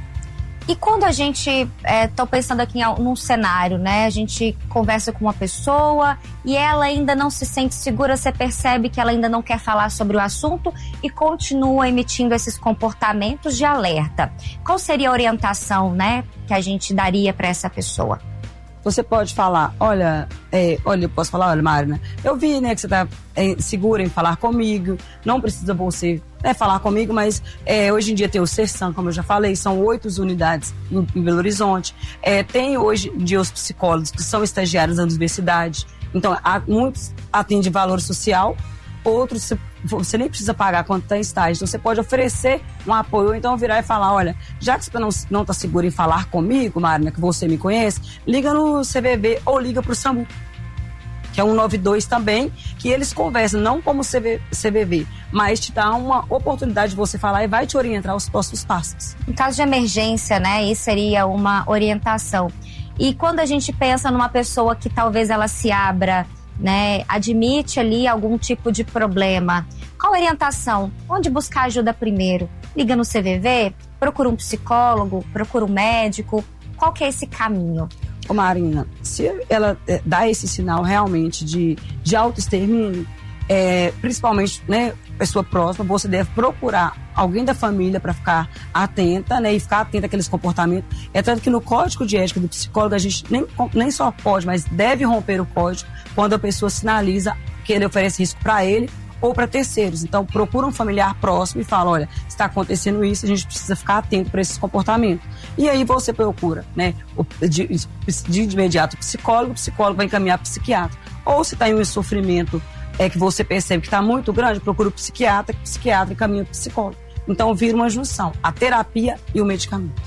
Speaker 2: E quando a gente, é, tô pensando aqui em, num cenário, né? A gente conversa com uma pessoa e ela ainda não se sente segura, você percebe que ela ainda não quer falar sobre o assunto e continua emitindo esses comportamentos de alerta. Qual seria a orientação, né, que a gente daria para essa pessoa?
Speaker 7: Você pode falar, olha, é, olha, eu posso falar, olha, Marina, eu vi, né, que você tá é, segura em falar comigo, não precisa você né, falar comigo, mas é, hoje em dia tem o Sersan, como eu já falei, são oito unidades em, em Belo Horizonte. É, tem hoje em dia os psicólogos que são estagiários da universidade, então há, muitos atendem valor social, outros você, você nem precisa pagar quando está em estágio, então você pode oferecer um apoio, ou então virar e falar, olha, já que você não, não tá seguro em falar comigo, Marina, que você me conhece, liga no C V V ou liga pro SAMU, que é um nove dois também, que eles conversam, não como C V V, mas te dá uma oportunidade de você falar e vai te orientar aos próximos passos.
Speaker 2: Em caso de emergência, né, isso seria uma orientação. E quando a gente pensa numa pessoa que talvez ela se abra, né, admite ali algum tipo de problema, qual orientação? Onde buscar ajuda primeiro? Liga no C V V? Procura um psicólogo? Procura um médico? Qual que é esse caminho?
Speaker 7: Ô Marina, se ela é, dá esse sinal realmente de, de autoextermínio, é, principalmente, né, pessoa próxima, você deve procurar alguém da família para ficar atenta, né, e ficar atenta àqueles comportamentos. É tanto que no código de ética do psicólogo a gente nem, nem só pode, mas deve romper o código quando a pessoa sinaliza que ele oferece risco para ele ou para terceiros. Então, procura um familiar próximo e fala, olha, está acontecendo isso, a gente precisa ficar atento para esses comportamentos. E aí você procura, né, de, de imediato o psicólogo, o psicólogo vai encaminhar para o psiquiatra. Ou se está em um sofrimento é que você percebe que está muito grande, procura o psiquiatra, que o psiquiatra encaminha para o psicólogo. Então, vira uma junção, a terapia e o medicamento.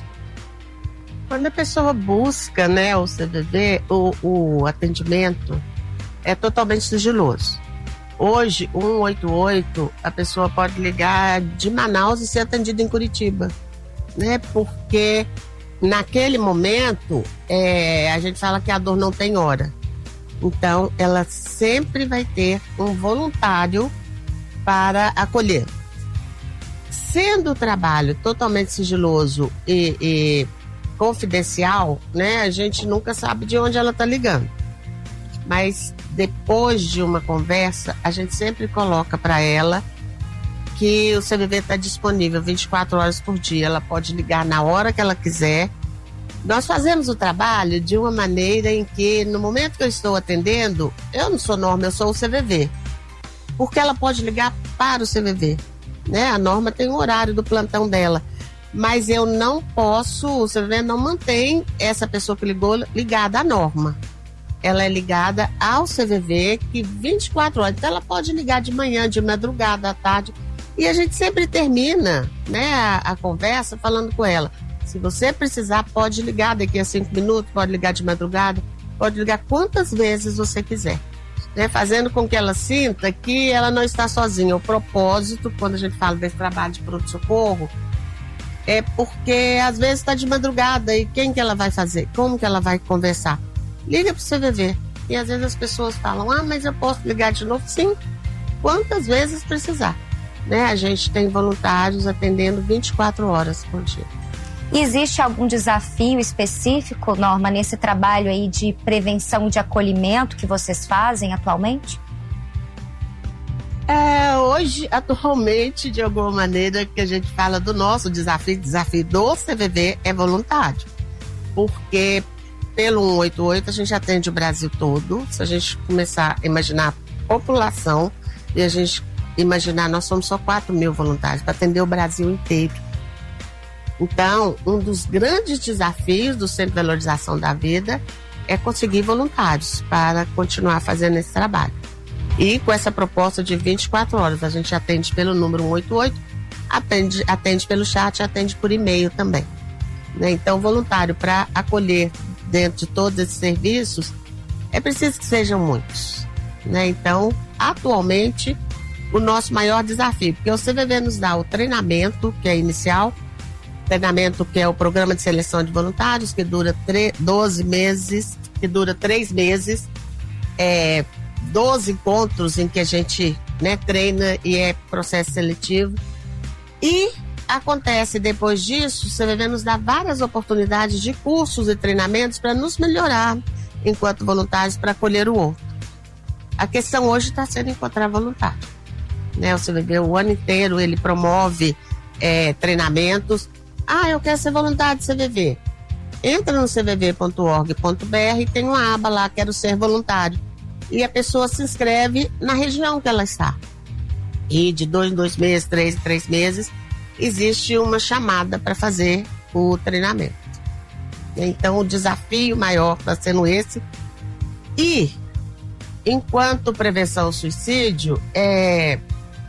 Speaker 8: Quando a pessoa busca, né, o C V V, o, o atendimento é totalmente sigiloso. Hoje, um oito oito, a pessoa pode ligar de Manaus e ser atendida em Curitiba, né? Porque naquele momento, é, a gente fala que a dor não tem hora. Então, ela sempre vai ter um voluntário para acolher. Sendo o trabalho totalmente sigiloso e, e confidencial, né? A gente nunca sabe de onde ela está ligando. Mas depois de uma conversa, a gente sempre coloca para ela que o C V V está disponível vinte e quatro horas por dia. Ela pode ligar na hora que ela quiser. Nós fazemos o trabalho de uma maneira em que, no momento que eu estou atendendo, eu não sou Norma, eu sou o C V V. Porque ela pode ligar para o C V V. Né? A Norma tem o horário do plantão dela. Mas eu não posso, o C V V não mantém essa pessoa que ligou ligada à Norma. Ela é ligada ao C V V, que vinte e quatro horas. Então ela pode ligar de manhã, de madrugada, à tarde. E a gente sempre termina, né, a, a conversa falando com ela. Se você precisar, pode ligar daqui a cinco minutos, pode ligar de madrugada, pode ligar quantas vezes você quiser. Né, fazendo com que ela sinta que ela não está sozinha. O propósito, quando a gente fala desse trabalho de pronto-socorro, é porque às vezes está de madrugada e quem que ela vai fazer? Como que ela vai conversar? Liga para o C V V. E às vezes as pessoas falam, ah, mas eu posso ligar de novo? Sim, quantas vezes precisar. Né? A gente tem voluntários atendendo vinte e quatro horas por dia.
Speaker 2: Existe algum desafio específico, Norma, nesse trabalho aí de prevenção de acolhimento que vocês fazem atualmente?
Speaker 8: É, hoje, atualmente, de alguma maneira, que a gente fala do nosso desafio, desafio do C V V é voluntário. Porque pelo um oito oito a gente atende o Brasil todo. Se a gente começar a imaginar a população e a gente imaginar, nós somos só quatro mil voluntários para atender o Brasil inteiro. Então, um dos grandes desafios do Centro de Valorização da Vida é conseguir voluntários para continuar fazendo esse trabalho. E com essa proposta de vinte e quatro horas, a gente atende pelo número um oito oito, atende, atende pelo chat, atende por e-mail também. Né? Então, voluntário para acolher dentro de todos esses serviços, é preciso que sejam muitos. Né? Então, atualmente, o nosso maior desafio, porque o C V V nos dá o treinamento, que é inicial, treinamento que é o programa de seleção de voluntários, que dura doze meses, que dura três meses, é, doze encontros em que a gente, né, treina e é processo seletivo. E acontece, depois disso, o C V V nos dá várias oportunidades de cursos e treinamentos para nos melhorar enquanto voluntários para acolher o outro. A questão hoje está sendo encontrar voluntário. Né? O C V V o ano inteiro ele promove é, treinamentos. Ah, eu quero ser voluntário do C V V. Entra no c v v ponto org ponto b r e tem uma aba lá, quero ser voluntário. E a pessoa se inscreve na região que ela está. E de dois em dois meses, três em três meses, existe uma chamada para fazer o treinamento. Então, o desafio maior está sendo esse. E, enquanto prevenção ao suicídio, é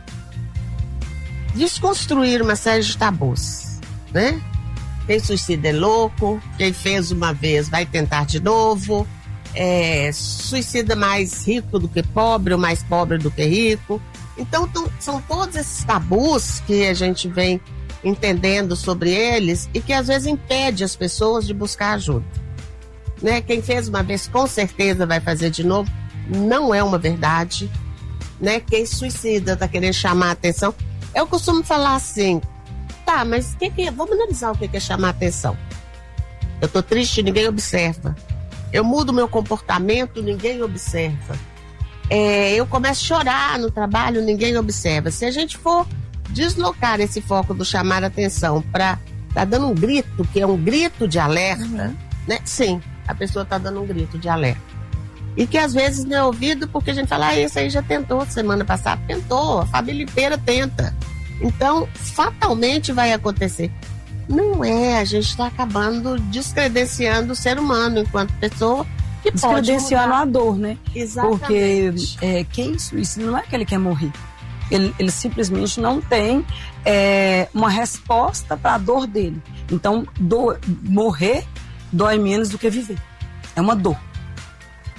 Speaker 8: desconstruir uma série de tabus, né? Quem suicida é louco, quem fez uma vez vai tentar de novo, é, suicida mais rico do que pobre, ou mais pobre do que rico. Então, tão, são todos esses tabus que a gente vem entendendo sobre eles e que às vezes impede as pessoas de buscar ajuda. Né? Quem fez uma vez com certeza vai fazer de novo, não é uma verdade. Né? Quem suicida está querendo chamar a atenção. Eu costumo falar assim, tá, mas que que é? Vamos analisar o que é chamar a atenção. Eu tô triste, ninguém observa. Eu mudo meu comportamento, ninguém observa. É, eu começo a chorar no trabalho, ninguém observa. Se a gente for deslocar esse foco do chamar a atenção para tá dando um grito, que é um grito de alerta, uhum. né? Sim, a pessoa tá dando um grito de alerta. E que às vezes não é ouvido porque a gente fala, ah, esse aí já tentou semana passada. Tentou, a família inteira tenta. Então, fatalmente vai acontecer. Não é, a gente está acabando descredenciando o ser humano enquanto pessoa que pode
Speaker 7: descredenciando a dor, né?
Speaker 8: Exatamente.
Speaker 7: Porque é, quem suicida não é que ele quer morrer. Ele, ele simplesmente não tem é, uma resposta para a dor dele. Então, do, morrer dói menos do que viver. É uma dor.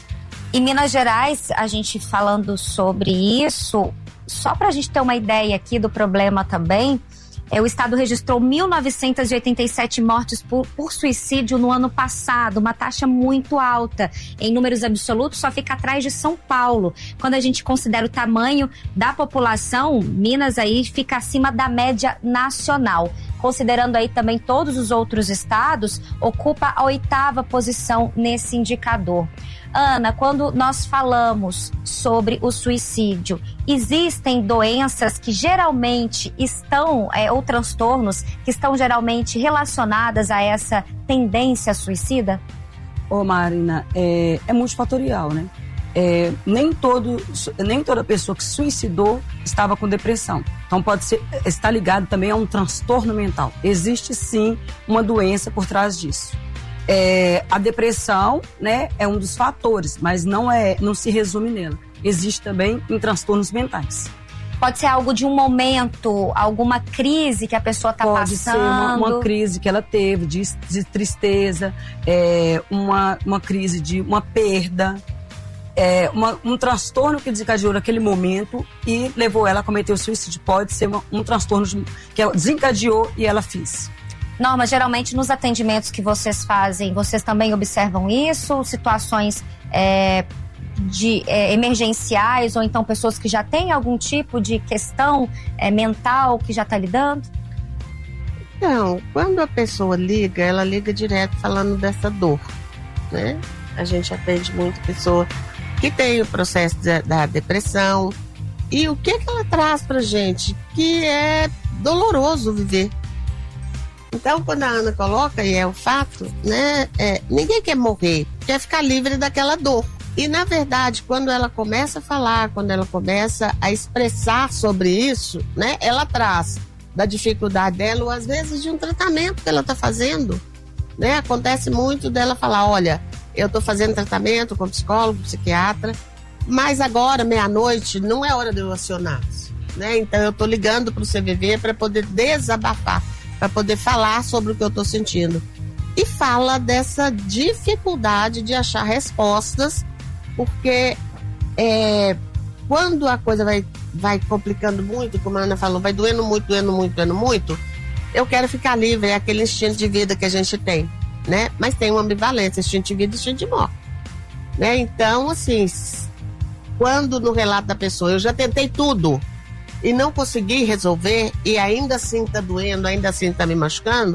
Speaker 2: Em Minas Gerais, a gente falando sobre isso, só para a gente ter uma ideia aqui do problema também, é, o estado registrou mil novecentas e oitenta e sete mortes por, por suicídio no ano passado, uma taxa muito alta. Em números absolutos, só fica atrás de São Paulo. Quando a gente considera o tamanho da população, Minas aí fica acima da média nacional. Considerando aí também todos os outros estados, ocupa a oitava posição nesse indicador. Ana, quando nós falamos sobre o suicídio, existem doenças que geralmente estão, é, ou transtornos que estão geralmente relacionadas a essa tendência suicida?
Speaker 7: Ô Marina, é, é multifatorial, né? É, nem, todo, nem toda pessoa que suicidou estava com depressão. Então pode ser, está ligado também a um transtorno mental. Existe sim uma doença por trás disso. É, a depressão, né, é um dos fatores, mas não, é, não se resume nela. Existe também em transtornos mentais.
Speaker 2: Pode ser algo de um momento, alguma crise que a pessoa está passando?
Speaker 7: Pode ser uma, uma crise que ela teve de, de tristeza, é, uma, uma crise de uma perda, é, uma, um transtorno que desencadeou naquele momento e levou ela a cometer o suicídio. Pode ser uma, um transtorno de, que ela desencadeou e ela fez.
Speaker 2: Norma, geralmente nos atendimentos que vocês fazem, vocês também observam isso? Situações é, de, é, emergenciais ou então pessoas que já têm algum tipo de questão é, mental que já está lidando?
Speaker 8: Não, quando a pessoa liga, ela liga direto falando dessa dor, né? A gente atende muito pessoa que tem o processo de, da depressão. E o que, que ela traz pra gente? Que é doloroso viver. Então, quando a Ana coloca, e é o fato, né, é, ninguém quer morrer, quer ficar livre daquela dor. E, na verdade, quando ela começa a falar, quando ela começa a expressar sobre isso, né, ela traz da dificuldade dela, ou às vezes de um tratamento que ela está fazendo. Né? Acontece muito dela falar, olha, eu estou fazendo tratamento com psicólogo, psiquiatra, mas agora, meia-noite, não é hora de eu acionar. Né? Então, eu estou ligando para o C V V para poder desabafar, para poder falar sobre o que eu estou sentindo. E fala dessa dificuldade de achar respostas, porque é, quando a coisa vai, vai complicando muito, como a Ana falou, vai doendo muito, doendo muito, doendo muito, eu quero ficar livre, é aquele instinto de vida que a gente tem, né? Mas tem uma ambivalência, instinto de vida e instinto de morte. Né? Então, assim, quando no relato da pessoa eu já tentei tudo, e não consegui resolver, e ainda assim tá doendo, ainda assim tá me machucando,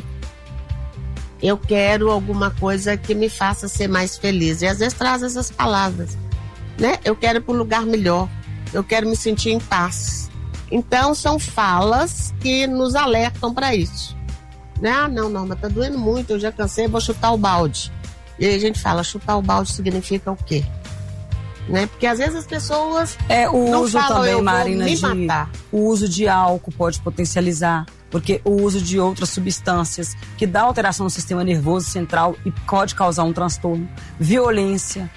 Speaker 8: eu quero alguma coisa que me faça ser mais feliz. E às vezes traz essas palavras, né? Eu quero ir para um lugar melhor, eu quero me sentir em paz. Então são falas que nos alertam para isso. Né? Ah, não, não, mas tá doendo muito, eu já cansei, vou chutar o balde. E aí a gente fala, chutar o balde significa o quê? Né? Porque às vezes as pessoas
Speaker 7: é o
Speaker 8: não
Speaker 7: uso
Speaker 8: falam,
Speaker 7: também,
Speaker 8: eu
Speaker 7: Marina,
Speaker 8: vou me
Speaker 7: de,
Speaker 8: matar.
Speaker 7: O uso de álcool pode potencializar, porque o uso de outras substâncias que dá alteração no sistema nervoso central e pode causar um transtorno, violência,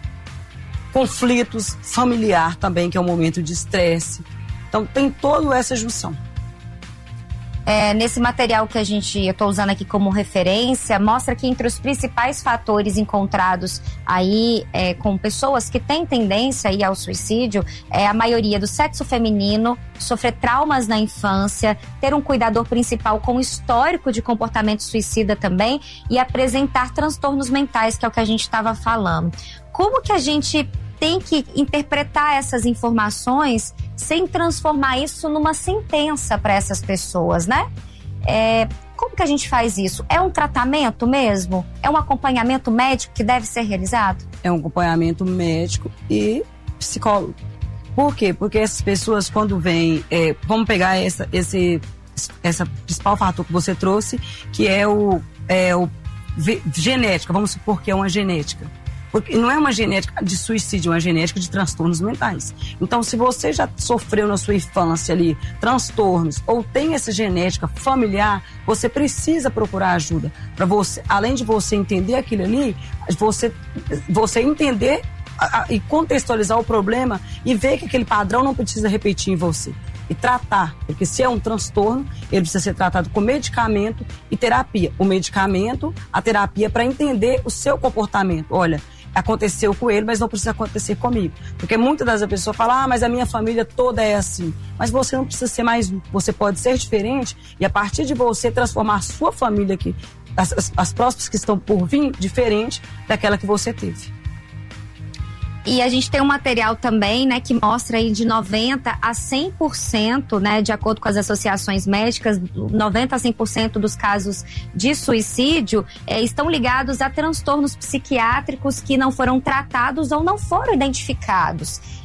Speaker 7: conflitos familiar também, que é um momento de estresse. Então tem toda essa junção.
Speaker 2: É, nesse material que a gente, eu estou usando aqui como referência, mostra que entre os principais fatores encontrados aí é, com pessoas que têm tendência aí ao suicídio, é a maioria do sexo feminino, sofrer traumas na infância, ter um cuidador principal com histórico de comportamento suicida também e apresentar transtornos mentais, que é o que a gente estava falando. Como que a gente tem que interpretar essas informações sem transformar isso numa sentença para essas pessoas, né? É, como que a gente faz isso? É um tratamento mesmo? É um acompanhamento médico que deve ser realizado?
Speaker 7: É um acompanhamento médico e psicólogo. Por quê? Porque essas pessoas, quando vêm... É, vamos pegar essa, esse essa principal fator que você trouxe, que é o, é o genética. Vamos supor que é uma genética. Porque não é uma genética de suicídio, é uma genética de transtornos mentais. Então, se você já sofreu na sua infância ali transtornos ou tem essa genética familiar, você precisa procurar ajuda. Para você, além de você entender aquilo ali, você, você entender a, a, e contextualizar o problema e ver que aquele padrão não precisa repetir em você. E tratar, porque se é um transtorno, ele precisa ser tratado com medicamento e terapia. O medicamento, a terapia, para entender o seu comportamento. Olha, aconteceu com ele, mas não precisa acontecer comigo. Porque muitas das pessoas falam, ah, mas a minha família toda é assim. Mas você não precisa ser mais um. Você pode ser diferente e a partir de você transformar a sua família aqui, as, as, as próximas que estão por vir, diferente daquela que você teve.
Speaker 2: E a gente tem um material também, né, que mostra aí de noventa a cem por cento, né, de acordo com as associações médicas, noventa a cem por cento dos casos de suicídio eh, estão ligados a transtornos psiquiátricos que não foram tratados ou não foram identificados.